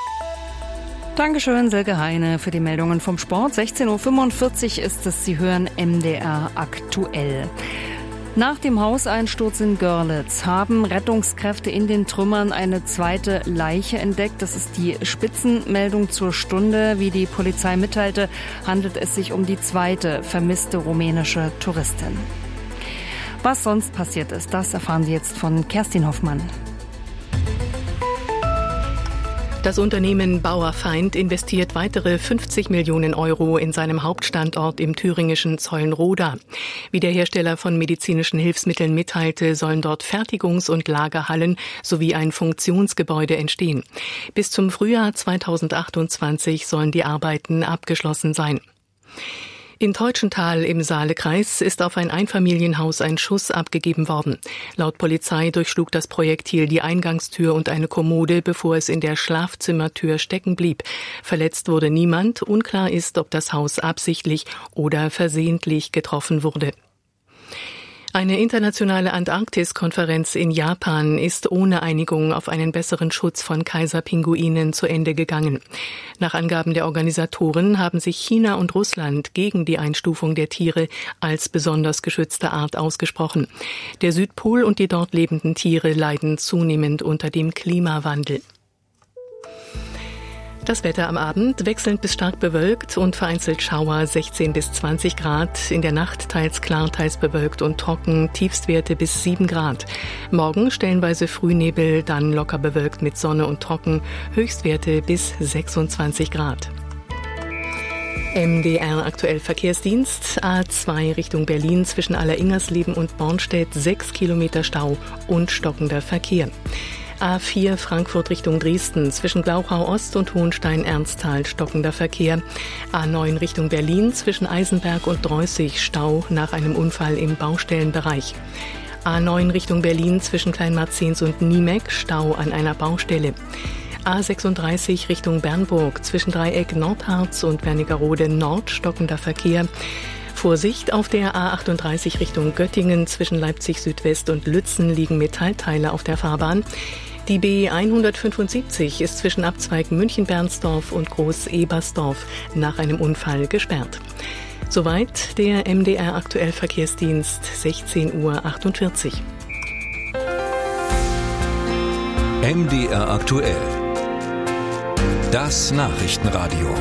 Dankeschön, Silke Heine, für die Meldungen vom Sport. sechzehn Uhr fünfundvierzig ist es, Sie hören M D R aktuell. Nach dem Hauseinsturz in Görlitz haben Rettungskräfte in den Trümmern eine zweite Leiche entdeckt. Das ist die Spitzenmeldung zur Stunde. Wie die Polizei mitteilte, handelt es sich um die zweite vermisste rumänische Touristin. Was sonst passiert ist, das erfahren Sie jetzt von Kerstin Hoffmann. Das Unternehmen Bauer-Feind investiert weitere fünfzig Millionen Euro in seinem Hauptstandort im thüringischen Zeulenroda. Wie der Hersteller von medizinischen Hilfsmitteln mitteilte, sollen dort Fertigungs- und Lagerhallen sowie ein Funktionsgebäude entstehen. Bis zum Frühjahr zweitausendachtundzwanzig sollen die Arbeiten abgeschlossen sein. In Teutschenthal im Saalekreis ist auf ein Einfamilienhaus ein Schuss abgegeben worden. Laut Polizei durchschlug das Projektil die Eingangstür und eine Kommode, bevor es in der Schlafzimmertür stecken blieb. Verletzt wurde niemand. Unklar ist, ob das Haus absichtlich oder versehentlich getroffen wurde. Eine internationale Antarktis-Konferenz in Japan ist ohne Einigung auf einen besseren Schutz von Kaiserpinguinen zu Ende gegangen. Nach Angaben der Organisatoren haben sich China und Russland gegen die Einstufung der Tiere als besonders geschützte Art ausgesprochen. Der Südpol und die dort lebenden Tiere leiden zunehmend unter dem Klimawandel. Das Wetter am Abend wechselnd bis stark bewölkt und vereinzelt Schauer, sechzehn bis zwanzig Grad. In der Nacht teils klar, teils bewölkt und trocken, Tiefstwerte bis sieben Grad. Morgen stellenweise Frühnebel, dann locker bewölkt mit Sonne und trocken, Höchstwerte bis sechsundzwanzig Grad. M D R aktuell Verkehrsdienst, A zwei Richtung Berlin zwischen Alleringersleben und Bornstedt, sechs Kilometer Stau und stockender Verkehr. A vier Frankfurt Richtung Dresden zwischen Glauchau Ost und Hohenstein-Ernsthal stockender Verkehr. A neun Richtung Berlin zwischen Eisenberg und Dreußig Stau nach einem Unfall im Baustellenbereich. A neun Richtung Berlin zwischen Kleinmarzens und Niemek Stau an einer Baustelle. A sechsunddreißig Richtung Bernburg zwischen Dreieck Nordharz und Wernigerode Nord stockender Verkehr. Vorsicht, auf der A achtunddreißig Richtung Göttingen zwischen Leipzig Südwest und Lützen liegen Metallteile auf der Fahrbahn. Die B hundertfünfundsiebzig ist zwischen Abzweig München-Bernsdorf und Groß-Ebersdorf nach einem Unfall gesperrt. Soweit der M D R aktuell Verkehrsdienst, sechzehn Uhr achtundvierzig. M D R aktuell. Das Nachrichtenradio.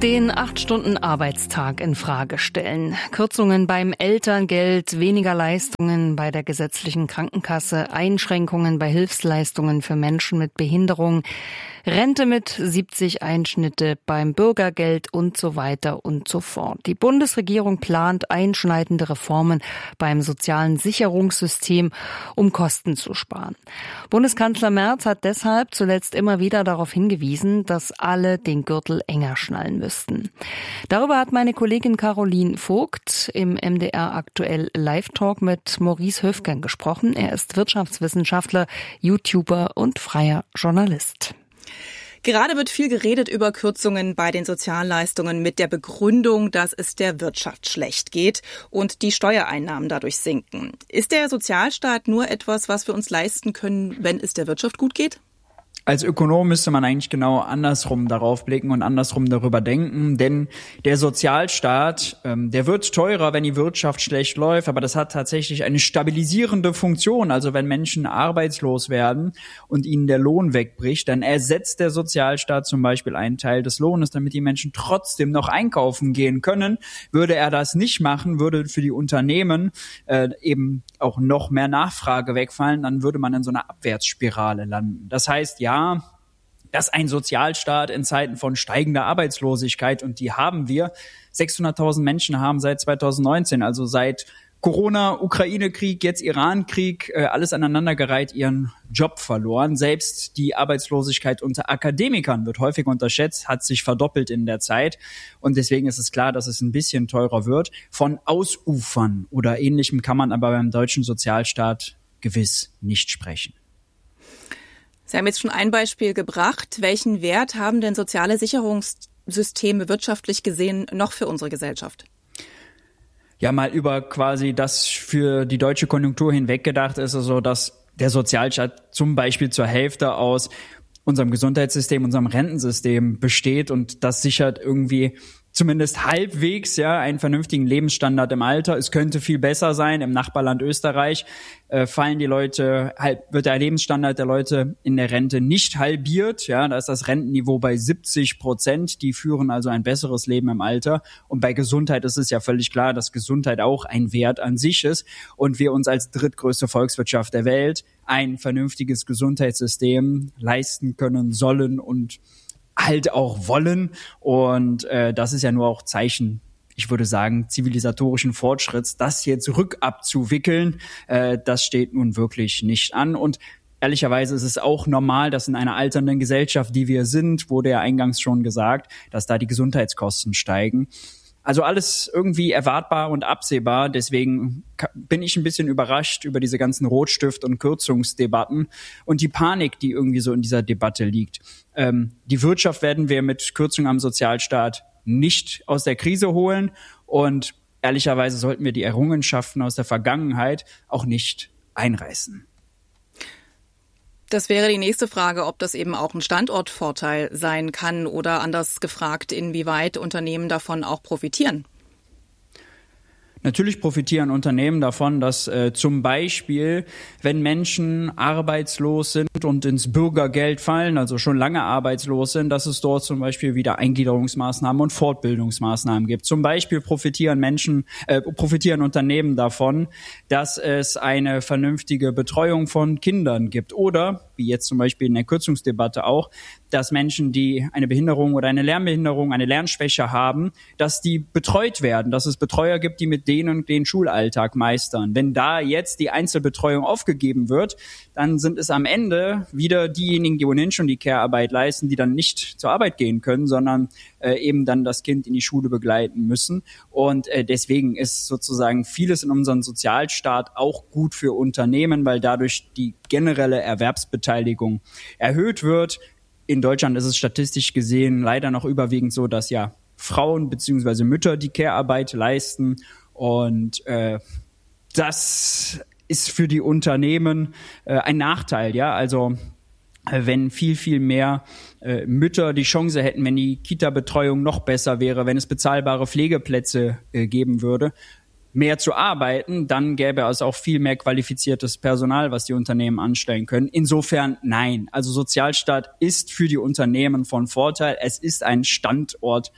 Den acht-Stunden-Arbeitstag in Frage stellen. Kürzungen beim Elterngeld, weniger Leistungen bei der gesetzlichen Krankenkasse, Einschränkungen bei Hilfsleistungen für Menschen mit Behinderung, Rente mit siebzig Einschnitte beim Bürgergeld und so weiter und so fort. Die Bundesregierung plant einschneidende Reformen beim sozialen Sicherungssystem, um Kosten zu sparen. Bundeskanzler Merz hat deshalb zuletzt immer wieder darauf hingewiesen, dass alle den Gürtel enger schnallen müssten. Darüber hat meine Kollegin Caroline Vogt im M D R Aktuell Live-Talk mit Maurice Höfgen gesprochen. Er ist Wirtschaftswissenschaftler, YouTuber und freier Journalist. Gerade wird viel geredet über Kürzungen bei den Sozialleistungen mit der Begründung, dass es der Wirtschaft schlecht geht und die Steuereinnahmen dadurch sinken. Ist der Sozialstaat nur etwas, was wir uns leisten können, wenn es der Wirtschaft gut geht? Als Ökonom müsste man eigentlich genau andersrum darauf blicken und andersrum darüber denken, denn der Sozialstaat, ähm, der wird teurer, wenn die Wirtschaft schlecht läuft, aber das hat tatsächlich eine stabilisierende Funktion. Also wenn Menschen arbeitslos werden und ihnen der Lohn wegbricht, dann ersetzt der Sozialstaat zum Beispiel einen Teil des Lohnes, damit die Menschen trotzdem noch einkaufen gehen können. Würde er das nicht machen, würde für die Unternehmen äh, eben auch noch mehr Nachfrage wegfallen, dann würde man in so einer Abwärtsspirale landen. Das heißt, ja, Ja, dass ein Sozialstaat in Zeiten von steigender Arbeitslosigkeit, und die haben wir, sechshunderttausend Menschen haben seit zweitausendneunzehn, also seit Corona, Ukraine-Krieg, jetzt Iran-Krieg, äh, alles aneinandergereiht, ihren Job verloren. Selbst die Arbeitslosigkeit unter Akademikern wird häufig unterschätzt, hat sich verdoppelt in der Zeit. Und deswegen ist es klar, dass es ein bisschen teurer wird. Von Ausufern oder Ähnlichem kann man aber beim deutschen Sozialstaat gewiss nicht sprechen. Sie haben jetzt schon ein Beispiel gebracht. Welchen Wert haben denn soziale Sicherungssysteme wirtschaftlich gesehen noch für unsere Gesellschaft? Ja, mal über quasi das für die deutsche Konjunktur hinweg gedacht ist es so, dass der Sozialstaat zum Beispiel zur Hälfte aus unserem Gesundheitssystem, unserem Rentensystem besteht, und das sichert irgendwie zumindest halbwegs ja einen vernünftigen Lebensstandard im Alter. Es könnte viel besser sein. Im Nachbarland Österreich äh, fallen die Leute, halb, wird der Lebensstandard der Leute in der Rente nicht halbiert. Ja, da ist das Rentenniveau bei siebzig Prozent. Die führen also ein besseres Leben im Alter. Und bei Gesundheit ist es ja völlig klar, dass Gesundheit auch ein Wert an sich ist und wir uns als drittgrößte Volkswirtschaft der Welt ein vernünftiges Gesundheitssystem leisten können sollen und halt auch wollen. Und äh, das ist ja nur auch Zeichen, ich würde sagen, zivilisatorischen Fortschritts. Das jetzt rückabzuwickeln, äh, das steht nun wirklich nicht an. Und ehrlicherweise ist es auch normal, dass in einer alternden Gesellschaft, die wir sind, wurde ja eingangs schon gesagt, dass da die Gesundheitskosten steigen. Also alles irgendwie erwartbar und absehbar. Deswegen bin ich ein bisschen überrascht über diese ganzen Rotstift- und Kürzungsdebatten und die Panik, die irgendwie so in dieser Debatte liegt. Ähm, die Wirtschaft werden wir mit Kürzungen am Sozialstaat nicht aus der Krise holen. Und ehrlicherweise sollten wir die Errungenschaften aus der Vergangenheit auch nicht einreißen. Das wäre die nächste Frage, ob das eben auch ein Standortvorteil sein kann oder anders gefragt, inwieweit Unternehmen davon auch profitieren. Natürlich profitieren Unternehmen davon, dass äh, zum Beispiel, wenn Menschen arbeitslos sind und ins Bürgergeld fallen, also schon lange arbeitslos sind, dass es dort zum Beispiel wieder Eingliederungsmaßnahmen und Fortbildungsmaßnahmen gibt. Zum Beispiel profitieren Menschen, äh, profitieren Unternehmen davon, dass es eine vernünftige Betreuung von Kindern gibt oder, wie jetzt zum Beispiel in der Kürzungsdebatte auch, dass Menschen, die eine Behinderung oder eine Lernbehinderung, eine Lernschwäche haben, dass die betreut werden, dass es Betreuer gibt, die mit denen den Schulalltag meistern. Wenn da jetzt die Einzelbetreuung aufgegeben wird, dann sind es am Ende wieder diejenigen, die ohnehin schon die Care-Arbeit leisten, die dann nicht zur Arbeit gehen können, sondern äh, eben dann das Kind in die Schule begleiten müssen. Und äh, deswegen ist sozusagen vieles in unserem Sozialstaat auch gut für Unternehmen, weil dadurch die generelle Erwerbsbeteiligung erhöht wird. In Deutschland ist es statistisch gesehen leider noch überwiegend so, dass ja Frauen bzw. Mütter die Care-Arbeit leisten. Und äh, das ist für die Unternehmen äh, ein Nachteil, ja. Also äh, wenn viel, viel mehr äh, Mütter die Chance hätten, wenn die Kita-Betreuung noch besser wäre, wenn es bezahlbare Pflegeplätze äh, geben würde, mehr zu arbeiten, dann gäbe es auch viel mehr qualifiziertes Personal, was die Unternehmen anstellen können. Insofern nein. Also Sozialstaat ist für die Unternehmen von Vorteil. Es ist ein Standortvorteil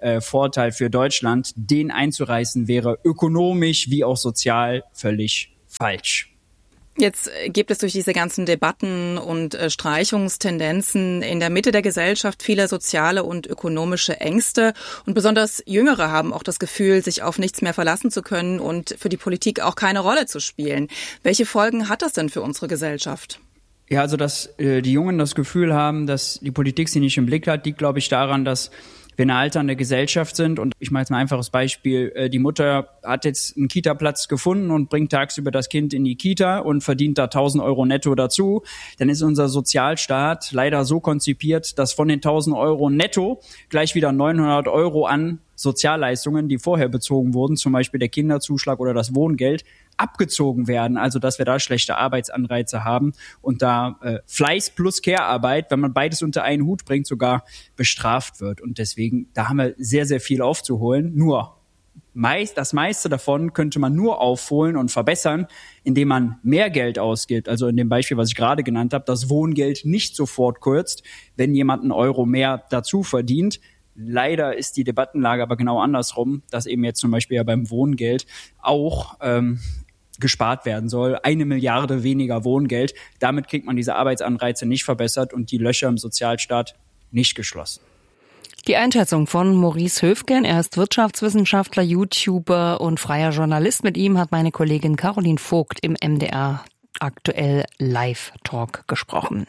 äh, Vorteil für Deutschland. Den einzureißen wäre ökonomisch wie auch sozial völlig falsch. Jetzt gibt es durch diese ganzen Debatten und äh, Streichungstendenzen in der Mitte der Gesellschaft viele soziale und ökonomische Ängste. Und besonders Jüngere haben auch das Gefühl, sich auf nichts mehr verlassen zu können und für die Politik auch keine Rolle zu spielen. Welche Folgen hat das denn für unsere Gesellschaft? Ja, also dass äh, die Jungen das Gefühl haben, dass die Politik sie nicht im Blick hat, liegt, glaube ich, daran, dass wir eine alternde Gesellschaft sind. Und ich mache jetzt mal ein einfaches Beispiel. Die Mutter hat jetzt einen Kita-Platz gefunden und bringt tagsüber das Kind in die Kita und verdient da tausend Euro netto dazu. Dann ist unser Sozialstaat leider so konzipiert, dass von den tausend Euro netto gleich wieder neunhundert Euro an Sozialleistungen, die vorher bezogen wurden, zum Beispiel der Kinderzuschlag oder das Wohngeld, abgezogen werden, also dass wir da schlechte Arbeitsanreize haben und da äh, Fleiß plus Care-Arbeit, wenn man beides unter einen Hut bringt, sogar bestraft wird. Und deswegen, da haben wir sehr, sehr viel aufzuholen. Nur meist, das meiste davon könnte man nur aufholen und verbessern, indem man mehr Geld ausgibt. Also in dem Beispiel, was ich gerade genannt habe, das Wohngeld nicht sofort kürzt, wenn jemand einen Euro mehr dazu verdient. Leider ist die Debattenlage aber genau andersrum, dass eben jetzt zum Beispiel ja beim Wohngeld auch ähm, gespart werden soll. Eine Milliarde weniger Wohngeld. Damit kriegt man diese Arbeitsanreize nicht verbessert und die Löcher im Sozialstaat nicht geschlossen. Die Einschätzung von Maurice Höfgen. Er ist Wirtschaftswissenschaftler, YouTuber und freier Journalist. Mit ihm hat meine Kollegin Caroline Vogt im M D R aktuell Live-Talk gesprochen.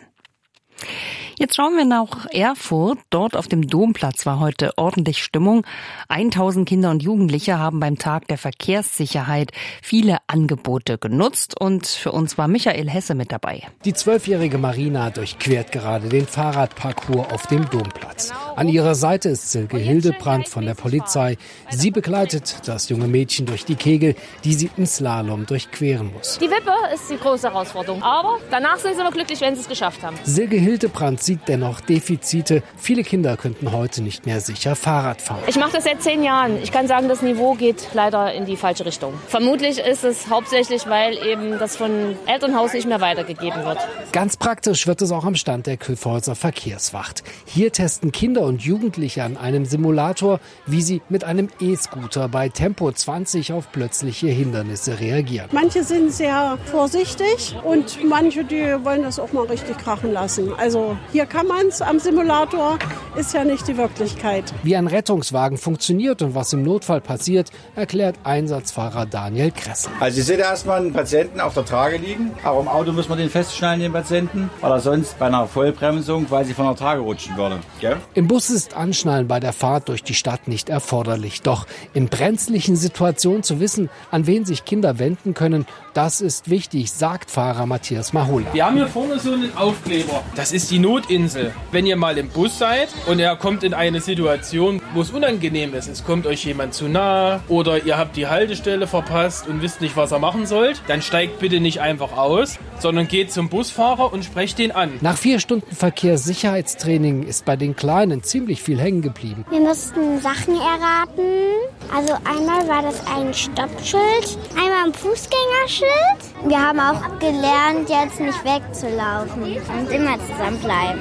Jetzt schauen wir nach Erfurt. Dort auf dem Domplatz war heute ordentlich Stimmung. tausend Kinder und Jugendliche haben beim Tag der Verkehrssicherheit viele Angebote genutzt. Und für uns war Michael Hesse mit dabei. Die zwölfjährige Marina durchquert gerade den Fahrradparcours auf dem Domplatz. An ihrer Seite ist Silke Hildebrandt von der Polizei. Sie begleitet das junge Mädchen durch die Kegel, die sie im Slalom durchqueren muss. Die Wippe ist die große Herausforderung. Aber danach sind sie immer glücklich, wenn sie es geschafft haben. Silke Hildebrandt sieht dennoch Defizite. Viele Kinder könnten heute nicht mehr sicher Fahrrad fahren. Ich mache das seit zehn Jahren. Ich kann sagen, das Niveau geht leider in die falsche Richtung. Vermutlich ist es hauptsächlich, weil eben das von Elternhaus nicht mehr weitergegeben wird. Ganz praktisch wird es auch am Stand der Kyffhäuser Verkehrswacht. Hier testen Kinder und Jugendliche an einem Simulator, wie sie mit einem E-Scooter bei Tempo zwanzig auf plötzliche Hindernisse reagieren. Manche sind sehr vorsichtig und manche, die wollen das auch mal richtig krachen lassen. Also hier kann man es, am Simulator ist ja nicht die Wirklichkeit. Wie ein Rettungswagen funktioniert und was im Notfall passiert, erklärt Einsatzfahrer Daniel Kressel. Also ich sehe erstmal einen Patienten auf der Trage liegen. Auch im Auto muss man den festschnallen, den Patienten, weil er sonst bei einer Vollbremsung quasi von der Trage rutschen würde. Gell? Im Bus ist Anschnallen bei der Fahrt durch die Stadt nicht erforderlich. Doch in brenzlichen Situationen zu wissen, an wen sich Kinder wenden können, das ist wichtig, sagt Fahrer Matthias Mahola. Wir haben hier vorne so einen Aufkleber. Das ist die Notinsel. Wenn ihr mal im Bus seid und er kommt in eine Situation, wo es unangenehm ist, es kommt euch jemand zu nah oder ihr habt die Haltestelle verpasst und wisst nicht, was ihr machen sollt, dann steigt bitte nicht einfach aus, sondern geht zum Busfahrer und sprecht den an. Nach vier Stunden Verkehrssicherheitstraining ist bei den Kleinen ziemlich viel hängen geblieben. Wir mussten Sachen erraten. Also einmal war das ein Stoppschild, einmal ein Fußgängerschild. Wir haben auch gelernt, jetzt nicht wegzulaufen und immer zusammenbleiben.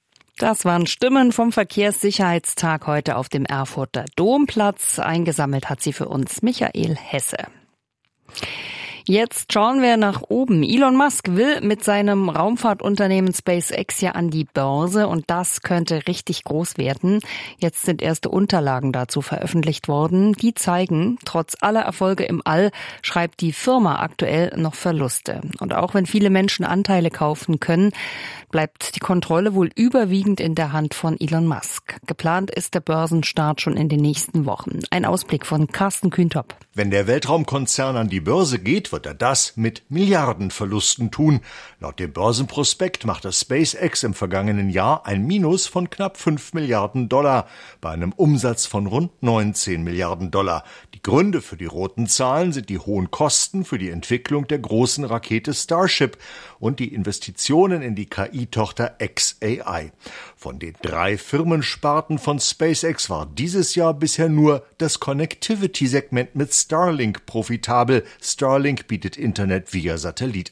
Das waren Stimmen vom Verkehrssicherheitstag heute auf dem Erfurter Domplatz. Eingesammelt hat sie für uns Michael Hesse. Jetzt schauen wir nach oben. Elon Musk will mit seinem Raumfahrtunternehmen SpaceX ja an die Börse und das könnte richtig groß werden. Jetzt sind erste Unterlagen dazu veröffentlicht worden. Die zeigen, trotz aller Erfolge im All schreibt die Firma aktuell noch Verluste. Und auch wenn viele Menschen Anteile kaufen können, bleibt die Kontrolle wohl überwiegend in der Hand von Elon Musk. Geplant ist der Börsenstart schon in den nächsten Wochen. Ein Ausblick von Carsten Kühntop. Wenn der Weltraumkonzern an die Börse geht, wird er das mit Milliardenverlusten tun. Laut dem Börsenprospekt machte SpaceX im vergangenen Jahr ein Minus von knapp fünf Milliarden Dollar bei einem Umsatz von rund neunzehn Milliarden Dollar. Die Gründe für die roten Zahlen sind die hohen Kosten für die Entwicklung der großen Rakete Starship und die Investitionen in die K I-Tochter X A I. Von den drei Firmensparten von SpaceX war dieses Jahr bisher nur das Connectivity-Segment mit Starlink profitabel. Starlink bietet Internet via Satellit an.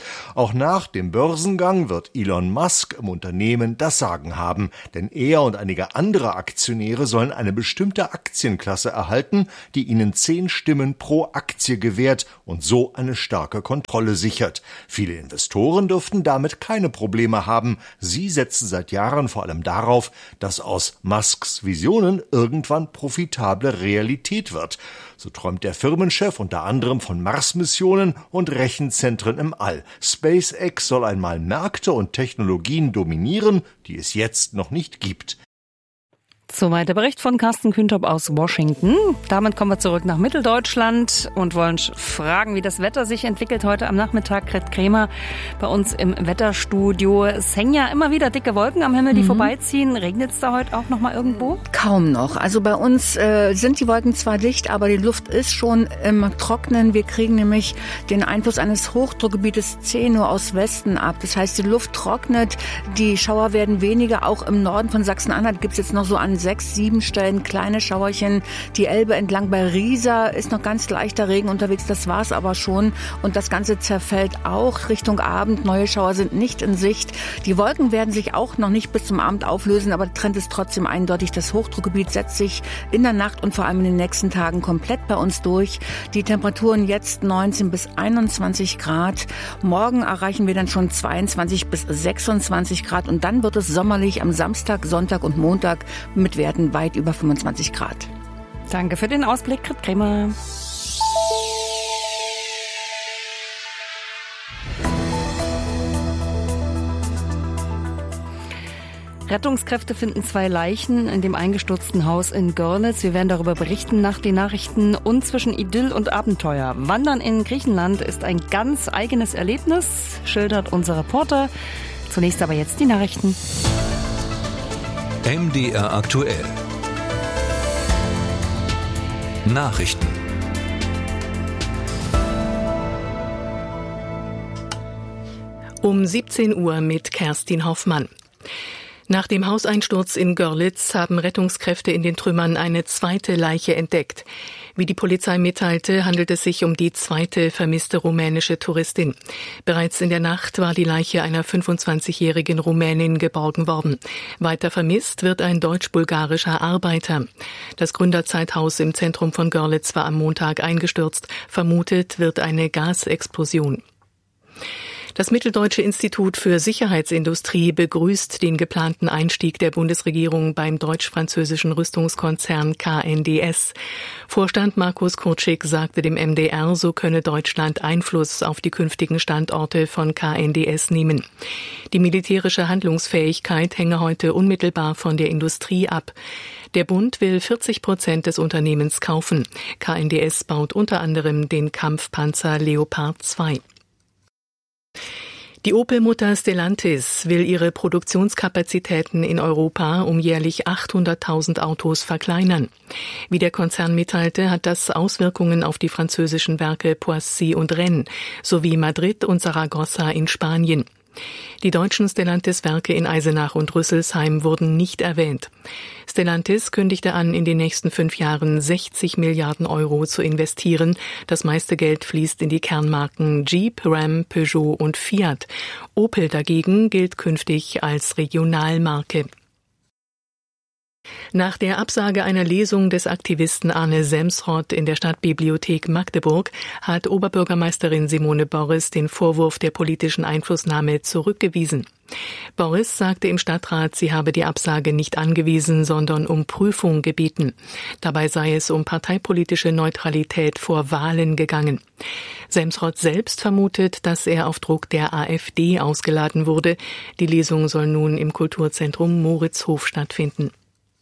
Auch nach dem Börsengang wird Elon Musk im Unternehmen das Sagen haben, denn er und einige andere Aktionäre sollen eine bestimmte Aktienklasse erhalten, die ihnen zehn Stimmen pro Aktie gewährt und so eine starke Kontrolle sichert. Viele Investoren dürften damit keine Probleme haben. Sie setzen seit Jahren vor allem darauf, dass aus Musks Visionen irgendwann profitable Realität wird. So träumt der Firmenchef unter anderem von Mars-Missionen und Rechenzentren im All. SpaceX soll einmal Märkte und Technologien dominieren, die es jetzt noch nicht gibt. Soweit der Bericht von Carsten Kühntop aus Washington. Damit kommen wir zurück nach Mitteldeutschland und wollen fragen, wie das Wetter sich entwickelt heute am Nachmittag. Gret Kremer bei uns im Wetterstudio. Es hängen ja immer wieder dicke Wolken am Himmel, die mhm. vorbeiziehen. Regnet es da heute auch noch mal irgendwo? Kaum noch. Also bei uns äh, sind die Wolken zwar dicht, aber die Luft ist schon im Trocknen. Wir kriegen nämlich den Einfluss eines Hochdruckgebietes C nur aus Westen ab. Das heißt, die Luft trocknet, die Schauer werden weniger. Auch im Norden von Sachsen-Anhalt gibt es jetzt noch so an sechs, sieben Stellen kleine Schauerchen. Die Elbe entlang bei Riesa ist noch ganz leichter Regen unterwegs, das war's aber schon. Und das Ganze zerfällt auch Richtung Abend. Neue Schauer sind nicht in Sicht. Die Wolken werden sich auch noch nicht bis zum Abend auflösen, aber der Trend ist trotzdem eindeutig. Das Hochdruckgebiet setzt sich in der Nacht und vor allem in den nächsten Tagen komplett bei uns durch. Die Temperaturen jetzt neunzehn bis einundzwanzig Grad. Morgen erreichen wir dann schon zweiundzwanzig bis sechsundzwanzig Grad und dann wird es sommerlich am Samstag, Sonntag und Montag mit Werten weit über fünfundzwanzig Grad. Danke für den Ausblick, Gret Kremer. Rettungskräfte finden zwei Leichen in dem eingestürzten Haus in Görlitz. Wir werden darüber berichten nach den Nachrichten. Und zwischen Idyll und Abenteuer. Wandern in Griechenland ist ein ganz eigenes Erlebnis, schildert unser Reporter. Zunächst aber jetzt die Nachrichten. M D R aktuell. Nachrichten. Um siebzehn Uhr mit Kerstin Hoffmann. Nach dem Hauseinsturz in Görlitz haben Rettungskräfte in den Trümmern eine zweite Leiche entdeckt. Wie die Polizei mitteilte, handelt es sich um die zweite vermisste rumänische Touristin. Bereits in der Nacht war die Leiche einer fünfundzwanzigjährigen Rumänin geborgen worden. Weiter vermisst wird ein deutsch-bulgarischer Arbeiter. Das Gründerzeithaus im Zentrum von Görlitz war am Montag eingestürzt. Vermutet wird eine Gasexplosion. Das Mitteldeutsche Institut für Sicherheitsindustrie begrüßt den geplanten Einstieg der Bundesregierung beim deutsch-französischen Rüstungskonzern K N D S. Vorstand Markus Kurczyk sagte dem M D R, so könne Deutschland Einfluss auf die künftigen Standorte von K N D S nehmen. Die militärische Handlungsfähigkeit hänge heute unmittelbar von der Industrie ab. Der Bund will vierzig Prozent des Unternehmens kaufen. K N D S baut unter anderem den Kampfpanzer Leopard zwei. Die Opel-Mutter Stellantis will ihre Produktionskapazitäten in Europa um jährlich achthunderttausend Autos verkleinern. Wie der Konzern mitteilte, hat das Auswirkungen auf die französischen Werke Poissy und Rennes sowie Madrid und Saragossa in Spanien. Die deutschen Stellantis-Werke in Eisenach und Rüsselsheim wurden nicht erwähnt. Stellantis kündigte an, in den nächsten fünf Jahren sechzig Milliarden Euro zu investieren. Das meiste Geld fließt in die Kernmarken Jeep, Ram, Peugeot und Fiat. Opel dagegen gilt künftig als Regionalmarke. Nach der Absage einer Lesung des Aktivisten Arne Semsrott in der Stadtbibliothek Magdeburg hat Oberbürgermeisterin Simone Borres den Vorwurf der politischen Einflussnahme zurückgewiesen. Borres sagte im Stadtrat, sie habe die Absage nicht angewiesen, sondern um Prüfung gebeten. Dabei sei es um parteipolitische Neutralität vor Wahlen gegangen. Semsrott selbst vermutet, dass er auf Druck der AfD ausgeladen wurde. Die Lesung soll nun im Kulturzentrum Moritzhof stattfinden.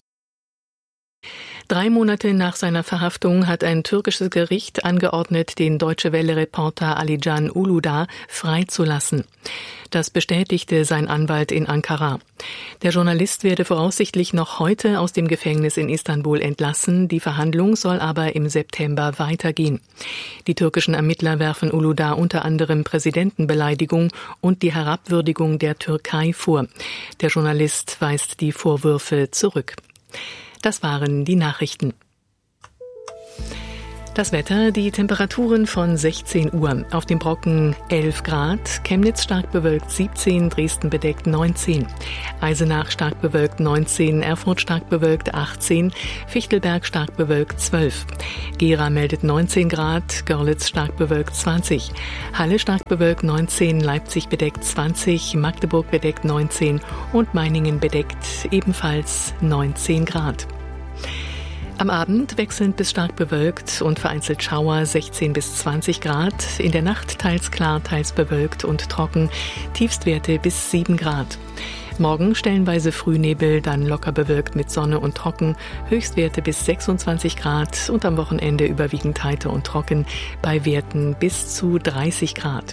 Drei Monate nach seiner Verhaftung hat ein türkisches Gericht angeordnet, den Deutsche Welle-Reporter Alican Uludağ freizulassen. Das bestätigte sein Anwalt in Ankara. Der Journalist werde voraussichtlich noch heute aus dem Gefängnis in Istanbul entlassen. Die Verhandlung soll aber im September weitergehen. Die türkischen Ermittler werfen Uludağ unter anderem Präsidentenbeleidigung und die Herabwürdigung der Türkei vor. Der Journalist weist die Vorwürfe zurück. Das waren die Nachrichten. Das Wetter, die Temperaturen von sechzehn Uhr. Auf dem Brocken elf Grad, Chemnitz stark bewölkt siebzehn, Dresden bedeckt neunzehn, Eisenach stark bewölkt neunzehn, Erfurt stark bewölkt achtzehn, Fichtelberg stark bewölkt zwölf, Gera meldet neunzehn Grad, Görlitz stark bewölkt zwanzig, Halle stark bewölkt neunzehn, Leipzig bedeckt zwanzig, Magdeburg bedeckt neunzehn und Meiningen bedeckt ebenfalls neunzehn Grad. Am Abend wechselnd bis stark bewölkt und vereinzelt Schauer sechzehn bis zwanzig Grad. In der Nacht teils klar, teils bewölkt und trocken. Tiefstwerte bis sieben Grad. Morgen stellenweise Frühnebel, dann locker bewölkt mit Sonne und trocken. Höchstwerte bis sechsundzwanzig Grad und am Wochenende überwiegend heiter und trocken bei Werten bis zu dreißig Grad.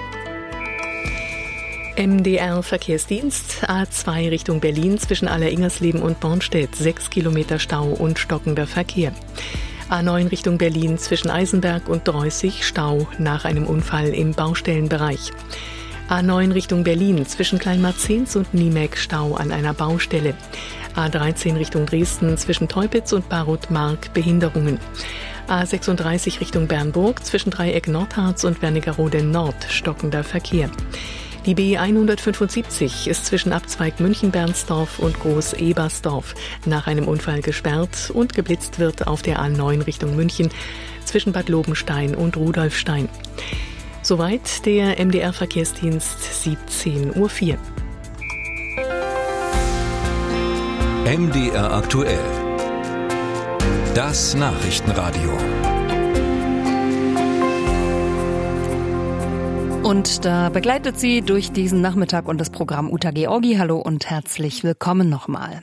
M D R-Verkehrsdienst, A zwei Richtung Berlin zwischen Aller-Ingersleben und Bornstedt, sechs Kilometer Stau und stockender Verkehr. A neun Richtung Berlin zwischen Eisenberg und Dreußig, Stau nach einem Unfall im Baustellenbereich. A neun Richtung Berlin zwischen Kleinmarzens und Niemek, Stau an einer Baustelle. A dreizehn Richtung Dresden zwischen Teupitz und Barut-Mark, Behinderungen. A sechsunddreißig Richtung Bernburg zwischen Dreieck Nordharz und Wernigerode Nord, stockender Verkehr. Die B hundertfünfundsiebzig ist zwischen Abzweig München-Bernsdorf und Groß-Ebersdorf nach einem Unfall gesperrt und geblitzt wird auf der A neun Richtung München zwischen Bad Lobenstein und Rudolfstein. Soweit der M D R-Verkehrsdienst siebzehn Uhr vier. M D R aktuell. Das Nachrichtenradio. Und da begleitet sie durch diesen Nachmittag und das Programm Uta Georgi. Hallo und herzlich willkommen nochmal.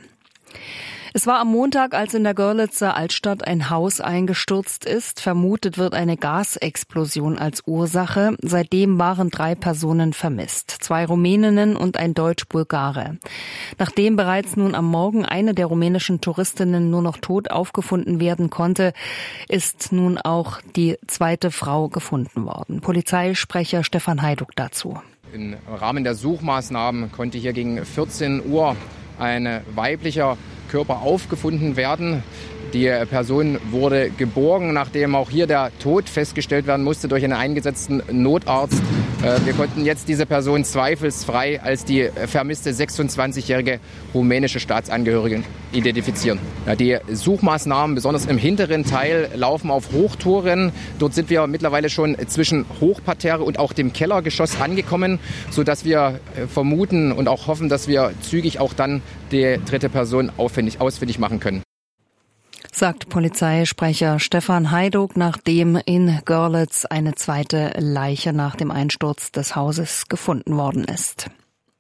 Es war am Montag, als in der Görlitzer Altstadt ein Haus eingestürzt ist. Vermutet wird eine Gasexplosion als Ursache. Seitdem waren drei Personen vermisst. Zwei Rumäninnen und ein Deutsch-Bulgare. Nachdem bereits nun am Morgen eine der rumänischen Touristinnen nur noch tot aufgefunden werden konnte, ist nun auch die zweite Frau gefunden worden. Polizeisprecher Stefan Heiduk dazu. Im Rahmen der Suchmaßnahmen konnte hier gegen vierzehn Uhr ein weiblicher Körper aufgefunden werden. Die Person wurde geborgen, nachdem auch hier der Tod festgestellt werden musste durch einen eingesetzten Notarzt. Wir konnten jetzt diese Person zweifelsfrei als die vermisste sechsundzwanzigjährige rumänische Staatsangehörige identifizieren. Die Suchmaßnahmen, besonders im hinteren Teil, laufen auf Hochtouren. Dort sind wir mittlerweile schon zwischen Hochparterre und auch dem Kellergeschoss angekommen, sodass wir vermuten und auch hoffen, dass wir zügig auch dann die dritte Person ausfindig, ausfindig machen können. Sagt Polizeisprecher Stefan Heiduk, nachdem in Görlitz eine zweite Leiche nach dem Einsturz des Hauses gefunden worden ist.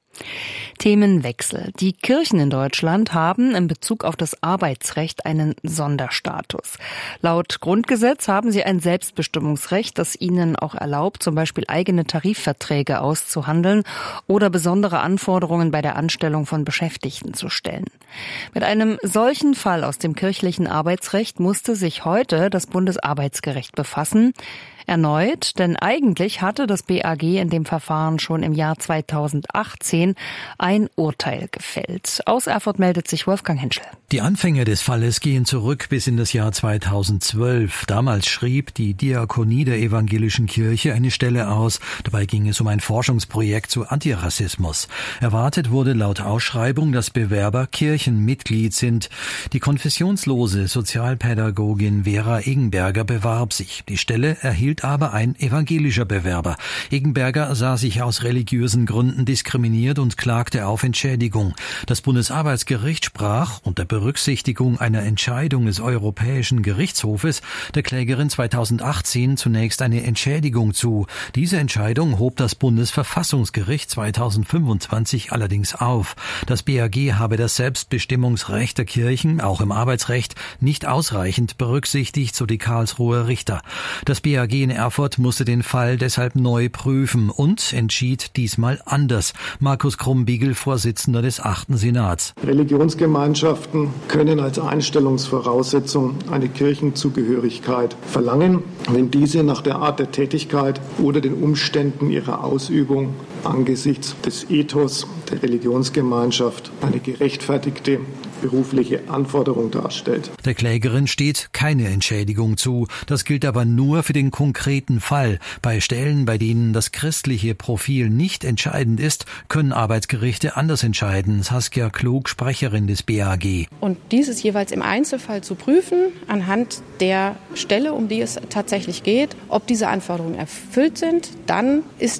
Themenwechsel. Die Kirchen in Deutschland haben in Bezug auf das Arbeitsrecht einen Sonderstatus. Laut Grundgesetz haben sie ein Selbstbestimmungsrecht, das ihnen auch erlaubt, zum Beispiel eigene Tarifverträge auszuhandeln oder besondere Anforderungen bei der Anstellung von Beschäftigten zu stellen. Mit einem solchen Fall aus dem kirchlichen Arbeitsrecht musste sich heute das Bundesarbeitsgericht befassen. Erneut, denn eigentlich hatte das B A G in dem Verfahren schon im Jahr zweitausendachtzehn ein Urteil gefällt. Aus Erfurt meldet sich Wolfgang Henschel. Die Anfänge des Falles gehen zurück bis in das Jahr zweitausendzwölf. Damals schrieb die Diakonie der Evangelischen Kirche eine Stelle aus. Dabei ging es um ein Forschungsprojekt zu Antirassismus. Erwartet wurde laut Ausschreibung, dass Bewerber Kirchenmitglied sind. Die konfessionslose Sozialpädagogin Vera Eggenberger bewarb sich. Die Stelle erhielt aber ein evangelischer Bewerber. Eggenberger sah sich aus religiösen Gründen diskriminiert und klagte auf Entschädigung. Das Bundesarbeitsgericht sprach unter Berücksichtigung einer Entscheidung des Europäischen Gerichtshofes der Klägerin zweitausendachtzehn zunächst eine Entschädigung zu. Diese Entscheidung hob das Bundesverfassungsgericht zweitausendfünfundzwanzig allerdings auf. Das B A G habe das Selbstbestimmungsrecht der Kirchen, auch im Arbeitsrecht, nicht ausreichend berücksichtigt, so die Karlsruher Richter. Das B A G in Erfurt musste den Fall deshalb neu prüfen und entschied diesmal anders. Markus Krumbiegel, Vorsitzender des achten Senats. Religionsgemeinschaften können als Einstellungsvoraussetzung eine Kirchenzugehörigkeit verlangen, wenn diese nach der Art der Tätigkeit oder den Umständen ihrer Ausübung angesichts des Ethos der Religionsgemeinschaft eine gerechtfertigte berufliche Anforderung darstellt. Der Klägerin steht keine Entschädigung zu. Das gilt aber nur für den konkreten Fall. Bei Stellen, bei denen das christliche Profil nicht entscheidend ist, können Arbeitsgerichte anders entscheiden. Saskia Klug, Sprecherin des B A G. Und dieses jeweils im Einzelfall zu prüfen, anhand der Stelle, um die es tatsächlich geht, ob diese Anforderungen erfüllt sind, dann ist